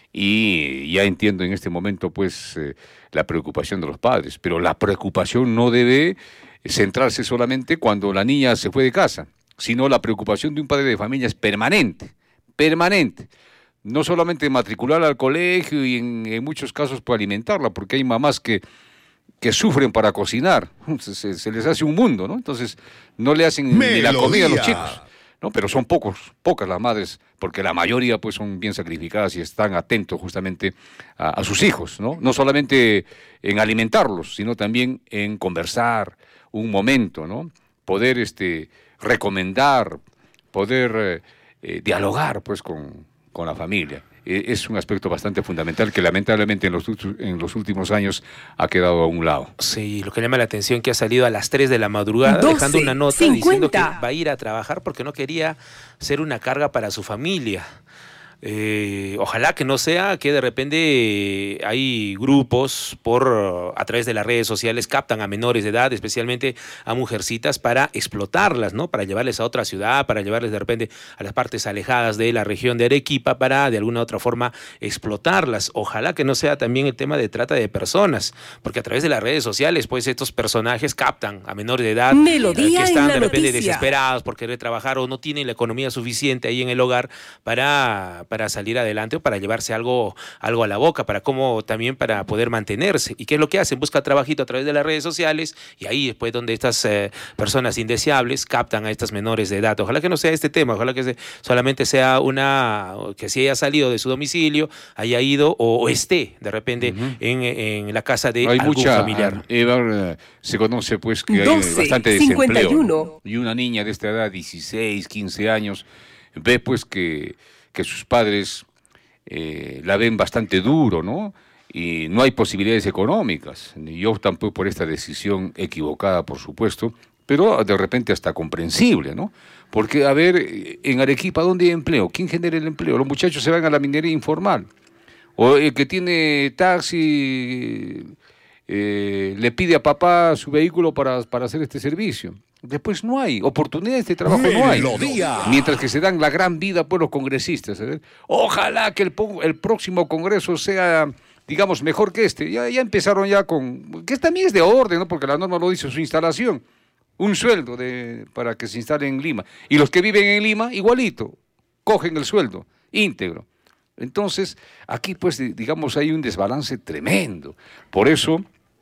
Speaker 2: y ya entiendo en este momento pues eh, la preocupación de los padres, pero la preocupación no debe centrarse solamente cuando la niña se fue de casa, sino la preocupación de un padre de familia es permanente, permanente. No solamente matricularla al colegio y en, en muchos casos por alimentarla, porque hay mamás que, que sufren para cocinar, se, se les hace un mundo, ¿no? Entonces no le hacen ni la comida a los chicos, ¿no? Pero son pocos, pocas las madres, porque la mayoría pues son bien sacrificadas y están atentos justamente a, a sus hijos, ¿no? No solamente en alimentarlos, sino también en conversar un momento, ¿no? Poder este, recomendar, poder eh, eh, dialogar pues con, con la familia. Eh, es un aspecto bastante fundamental que lamentablemente en los, en los últimos años ha quedado a un lado.
Speaker 3: Sí, lo que llama la atención que ha salido a las tres de la madrugada
Speaker 7: doce,
Speaker 3: dejando una nota
Speaker 7: cincuenta.
Speaker 3: Diciendo que va a ir a trabajar porque no quería ser una carga para su familia. Eh, ojalá que no sea que de repente eh, hay grupos por a través de las redes sociales captan a menores de edad, especialmente a mujercitas, para explotarlas, ¿no? Para llevarles a otra ciudad, para llevarles de repente a las partes alejadas de la región de Arequipa, para de alguna u otra forma explotarlas. Ojalá que no sea también el tema de trata de personas, porque a través de las redes sociales pues estos personajes captan a menores de edad
Speaker 7: Melodía
Speaker 3: eh, que están
Speaker 7: en la
Speaker 3: de repente
Speaker 7: noticia.
Speaker 3: desesperados por querer trabajar o no tienen la economía suficiente ahí en el hogar para para salir adelante o para llevarse algo, algo a la boca, para cómo también para poder mantenerse. ¿Y qué es lo que hacen? Buscan trabajito a través de las redes sociales y ahí después donde estas eh, personas indeseables captan a estas menores de edad. Ojalá que no sea este tema, ojalá que se, solamente sea una, que si haya salido de su domicilio, haya ido o, o esté de repente uh-huh. en, en la casa de
Speaker 2: hay
Speaker 3: algún
Speaker 2: mucha,
Speaker 3: familiar.
Speaker 2: Eva, se conoce pues que
Speaker 7: doce,
Speaker 2: hay bastante desempleo.
Speaker 7: cincuenta y uno.
Speaker 2: Y una niña de esta edad, dieciséis, quince años, ve pues que que sus padres eh, la ven bastante duro, ¿no? Y no hay posibilidades económicas, y optan pues por esta decisión equivocada, por supuesto, pero de repente hasta comprensible, ¿no? Porque, a ver, en Arequipa, ¿dónde hay empleo? ¿Quién genera el empleo? Los muchachos se van a la minería informal, o el que tiene taxi eh, le pide a papá su vehículo para, para hacer este servicio. Después no hay oportunidades de trabajo, no hay.
Speaker 18: Melodía.
Speaker 2: Mientras que se dan la gran vida por los congresistas. ¿eh? Ojalá que el, el próximo congreso sea, digamos, mejor que este. Ya, ya empezaron ya con, que también es de orden, ¿no? Porque la norma lo dice, su instalación, un sueldo de, para que se instale en Lima. Y los que viven en Lima, igualito, cogen el sueldo íntegro. Entonces, aquí pues, digamos, hay un desbalance tremendo. Por eso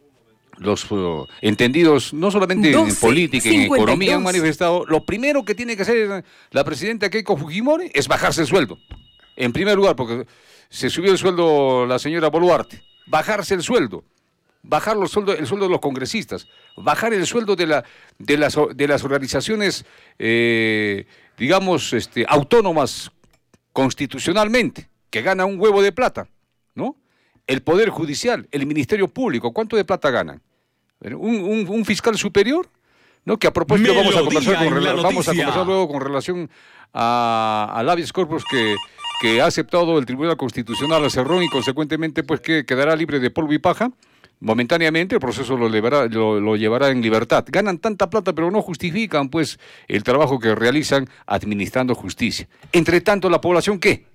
Speaker 2: los uh, entendidos, no solamente doce, en política, en economía, han manifestado, lo primero que tiene que hacer la presidenta Keiko Fujimori es bajarse el sueldo. En primer lugar, porque se subió el sueldo la señora Boluarte. Bajarse el sueldo. Bajar los sueldos, el sueldo de los congresistas. Bajar el sueldo de, la, de, las, de las organizaciones, eh, digamos, este, autónomas constitucionalmente, que ganan un huevo de plata, ¿no? El Poder Judicial, el Ministerio Público, ¿cuánto de plata ganan? ¿Un, un, un fiscal superior? ¿No? Que a propósito vamos a, conversar con, vamos a conversar luego con relación a, al habeas corpus que, que ha aceptado el Tribunal Constitucional a Cerrón y consecuentemente pues que quedará libre de polvo y paja. Momentáneamente el proceso lo llevará, lo, lo llevará en libertad. Ganan tanta plata pero no justifican pues el trabajo que realizan administrando justicia. Entre tanto, ¿la población qué?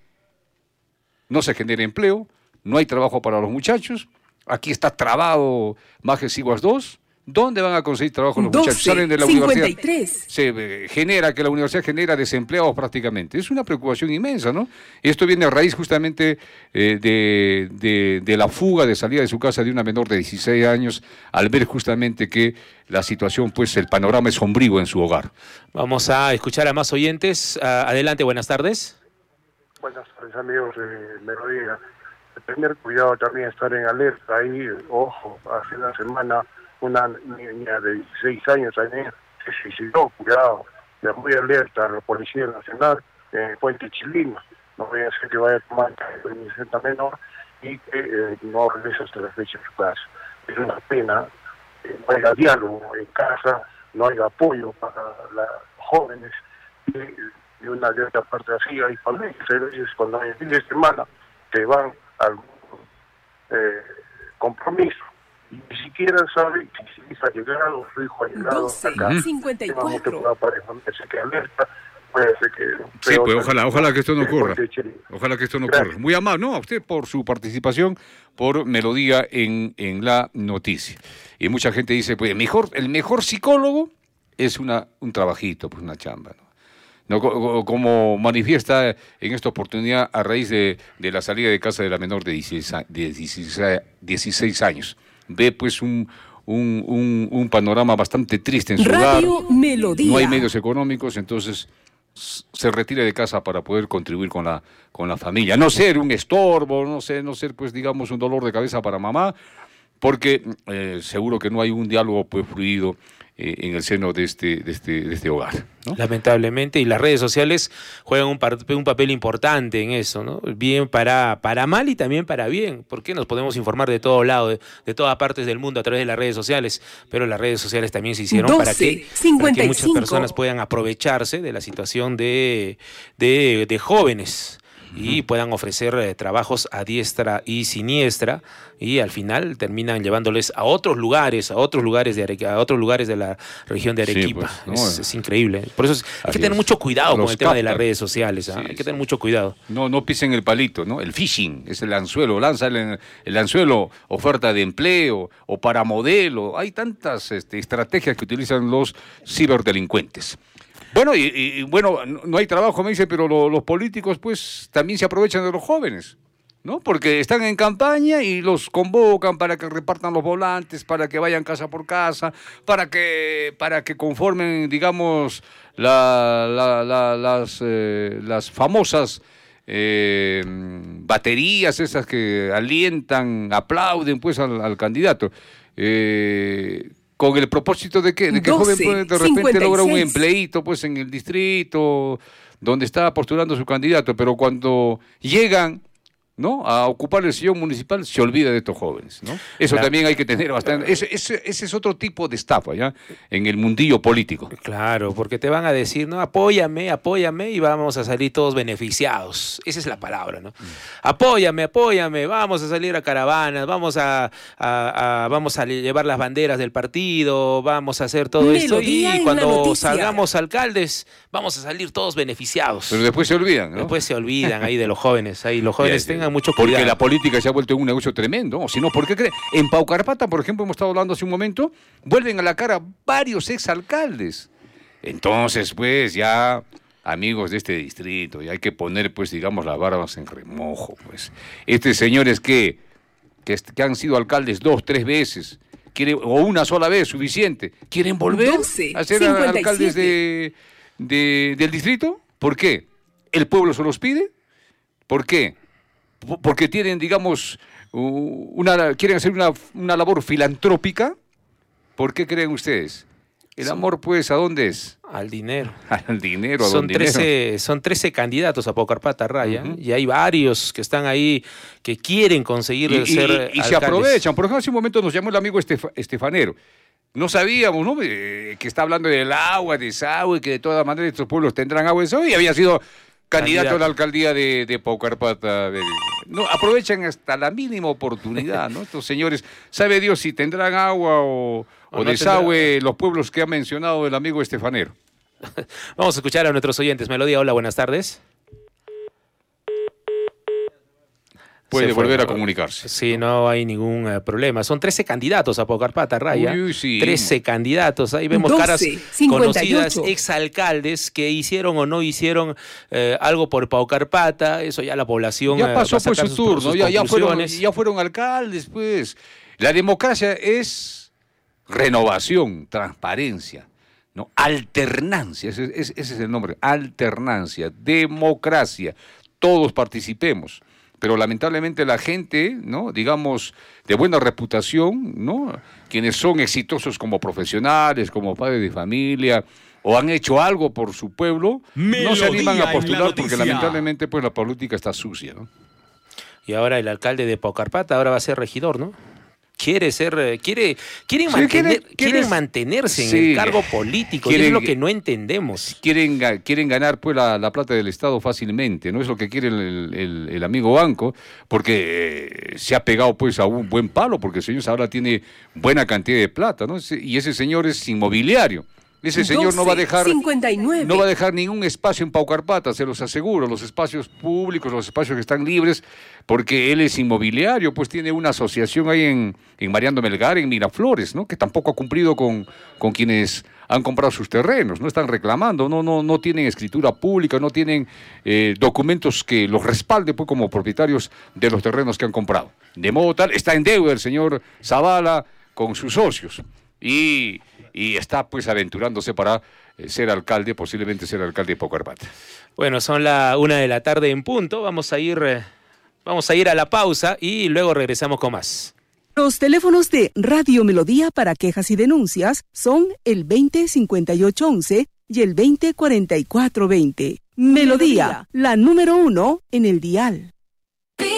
Speaker 2: No se genera empleo, no hay trabajo para los muchachos, aquí está trabado Majes Iguas dos, ¿Dónde van a conseguir trabajo los muchachos? Salen de la universidad. Se eh, genera que la universidad genera desempleados prácticamente. Es una preocupación inmensa, ¿no? Esto viene a raíz justamente eh, de, de, de la fuga de salida de su casa de una menor de dieciséis años, al ver justamente que la situación, pues el panorama es sombrío en su hogar.
Speaker 3: Vamos a escuchar a más oyentes. Uh, adelante, buenas tardes.
Speaker 8: Buenas tardes, amigos de Melodía. Tener cuidado también, estar en alerta ahí. Ojo, hace una semana una niña de dieciséis años también se suicidó, cuidado, ya muy alerta a la Policía Nacional en Puente Chilino. No voy a hacer que vaya a tomar una menor y que eh, no regrese hasta la fecha de su casa. Es una pena, eh, no haya diálogo en casa, no haya apoyo para las jóvenes y de una alerta parte así hay familias, a veces cuando hay fin de semana que van a algún eh, compromiso y ni siquiera sabe si su hija ha llegado, su hijo ha llegado acá.
Speaker 7: cincuenta y cuatro.
Speaker 8: Que alerta, puede ser que...
Speaker 2: Sí, pues ojalá, ojalá que esto no ocurra. Ojalá que esto no ocurra. Muy amable, no, a usted por su participación, por Melodía en, en la noticia. Y mucha gente dice, pues mejor, el mejor psicólogo es una, un trabajito, pues una chamba, ¿no? No, como manifiesta en esta oportunidad a raíz de, de la salida de casa de la menor de dieciséis años. Ve pues un, un, un, un panorama bastante triste en su
Speaker 7: Radio
Speaker 2: hogar.
Speaker 7: Melodía.
Speaker 2: No hay medios económicos, entonces se retira de casa para poder contribuir con la, con la familia. No ser un estorbo, no ser, no ser pues digamos un dolor de cabeza para mamá, porque eh, seguro que no hay un diálogo pues fluido eh, en el seno de este, de este, de este hogar, ¿no?
Speaker 3: Lamentablemente, y las redes sociales juegan un, par, un papel importante en eso, ¿no? Bien para, para mal y también para bien, porque nos podemos informar de todo lado, de, de todas partes del mundo a través de las redes sociales, pero las redes sociales también se hicieron para que, para que muchas personas puedan aprovecharse de la situación de, de, de jóvenes y puedan ofrecer eh, trabajos a diestra y siniestra, y al final terminan llevándoles a otros lugares, a otros lugares de Arequipa, a otros lugares de la región de Arequipa. Sí, pues, no, es, es increíble. Por eso es, hay que tener es. mucho cuidado Los con el captan. tema de las redes sociales. ¿eh? Sí, hay que tener mucho cuidado.
Speaker 2: No, no pisen el palito, ¿no? El phishing es el anzuelo, lanza el, el anzuelo, oferta de empleo o para modelo. Hay tantas este, estrategias que utilizan los ciberdelincuentes. Bueno, y, y bueno, no hay trabajo, me dice, pero lo, los políticos pues también se aprovechan de los jóvenes, ¿no? Porque están en campaña y los convocan para que repartan los volantes, para que vayan casa por casa, para que, para que conformen, digamos, la, la, la, las, eh, las famosas eh, baterías esas que alientan, aplauden pues al, al candidato. Eh... ¿Con el propósito de qué? De que el joven puede, de repente cincuenta y seis logra un empleíto pues, en el distrito donde está postulando su candidato, pero cuando llegan, ¿no?, a ocupar el sillón municipal, se olvida de estos jóvenes, ¿no? Eso claro. también hay que tener bastante... Ese, ese, ese es otro tipo de estafa, ¿ya?, en el mundillo político.
Speaker 3: Claro, porque te van a decir, no, apóyame, apóyame, y vamos a salir todos beneficiados. Esa es la palabra, ¿no? Mm. Apóyame, apóyame, vamos a salir a caravanas, vamos a, a, a, vamos a llevar las banderas del partido, vamos a hacer todo Melodía esto, y cuando salgamos alcaldes, vamos a salir todos beneficiados.
Speaker 2: Pero después se olvidan, ¿no?
Speaker 3: Después se olvidan ahí de los jóvenes, ahí los jóvenes yeah, tengan mucho cuidado.
Speaker 2: Porque la política se ha vuelto un negocio tremendo, si no, ¿por qué creen? En Paucarpata, por ejemplo, hemos estado hablando hace un momento, vuelven a la cara varios exalcaldes. Entonces, pues, ya, amigos de este distrito, ya hay que poner, pues, digamos, las barbas en remojo, pues. Estos señores que, que, que han sido alcaldes dos, tres veces, quieren, o una sola vez, suficiente, ¿quieren volver doce, a ser cincuenta y siete alcaldes de, de, del distrito? ¿Por qué? ¿El pueblo se los pide? ¿Por qué? Porque tienen, digamos, una, quieren hacer una, una labor filantrópica. ¿Por qué creen ustedes? El amor, pues, ¿a dónde es?
Speaker 3: Al dinero.
Speaker 2: Al dinero, ¿a
Speaker 3: son
Speaker 2: dónde
Speaker 3: trece,
Speaker 2: dinero?
Speaker 3: Son trece candidatos a Paucarpata, Raya, uh-huh. y hay varios que están ahí que quieren conseguir
Speaker 2: y,
Speaker 3: ser
Speaker 2: Y, y se aprovechan. Por ejemplo, hace un momento nos llamó el amigo Estef, Estefanero. No sabíamos, ¿no?, eh, que está hablando del agua, desagüe, que de todas maneras estos pueblos tendrán agua, desagüe, y había sido... Candidato, candidato a la alcaldía de, de Paucarpata. De, no, aprovechan hasta la mínima oportunidad, ¿no? Estos señores, sabe Dios si tendrán agua o, o, o no desagüe tendrá... los pueblos que ha mencionado el amigo Estefanero.
Speaker 3: Vamos a escuchar a nuestros oyentes. Melodía, hola, buenas tardes.
Speaker 2: puede volver a comunicarse.
Speaker 3: Sí, no hay ningún uh, problema. Son trece candidatos a Paucarpata, Raya.
Speaker 2: Uy, uy, sí.
Speaker 3: trece candidatos. Ahí vemos
Speaker 7: doce,
Speaker 3: caras
Speaker 7: cincuenta y ocho.
Speaker 3: conocidas, exalcaldes que hicieron o no hicieron eh, algo por Paucarpata. Eso ya la población
Speaker 2: ya pasó
Speaker 3: uh,
Speaker 2: por su turno, ya, ya, fueron, ya fueron alcaldes, pues. La democracia es renovación, transparencia, ¿no? Alternancia, ese, ese, ese es el nombre, alternancia, democracia, todos participemos, pero lamentablemente la gente, ¿no? Digamos, de buena reputación, ¿no? Quienes son exitosos como profesionales, como padres de familia, o han hecho algo por su pueblo, Melodía no se animan a postular porque lamentablemente pues la política está sucia, ¿no?
Speaker 3: Y ahora el alcalde de Paucarpata ahora va a ser regidor, ¿no? Quiere ser, quiere, quieren,
Speaker 2: sí,
Speaker 3: mantener,
Speaker 2: quiere,
Speaker 3: quieren
Speaker 2: quiere,
Speaker 3: mantenerse en
Speaker 2: sí,
Speaker 3: el cargo político,
Speaker 2: quieren,
Speaker 3: y es lo que no entendemos.
Speaker 2: Quieren, quieren ganar pues la, la plata del Estado fácilmente, no es lo que quiere el, el, el amigo Banco, porque eh, se ha pegado pues a un buen palo, porque el señor ahora tiene buena cantidad de plata, ¿no? Y ese señor es inmobiliario. Ese señor doce, no va a dejar
Speaker 7: cincuenta y nueve.
Speaker 2: No va a dejar ningún espacio en Paucarpata, se los aseguro, los espacios públicos, los espacios que están libres, porque él es inmobiliario, pues tiene una asociación ahí en, en Mariano Melgar, en Miraflores, ¿no? Que tampoco ha cumplido con, con quienes han comprado sus terrenos, no están reclamando, no, no, no tienen escritura pública, no tienen eh, documentos que los respalden pues, como propietarios de los terrenos que han comprado. De modo tal, está en deuda el señor Zavala con sus socios. Y, y está pues aventurándose para eh, ser alcalde, posiblemente ser alcalde de Paucarpata.
Speaker 3: Bueno, son la una de la tarde en punto, vamos a ir, eh, vamos a ir a la pausa y luego regresamos con más.
Speaker 7: Los teléfonos de Radio Melodía para quejas y denuncias son el veinte cincuenta y ocho once y el veinte cuarenta y cuatro veinte. Melodía, la número uno en el dial.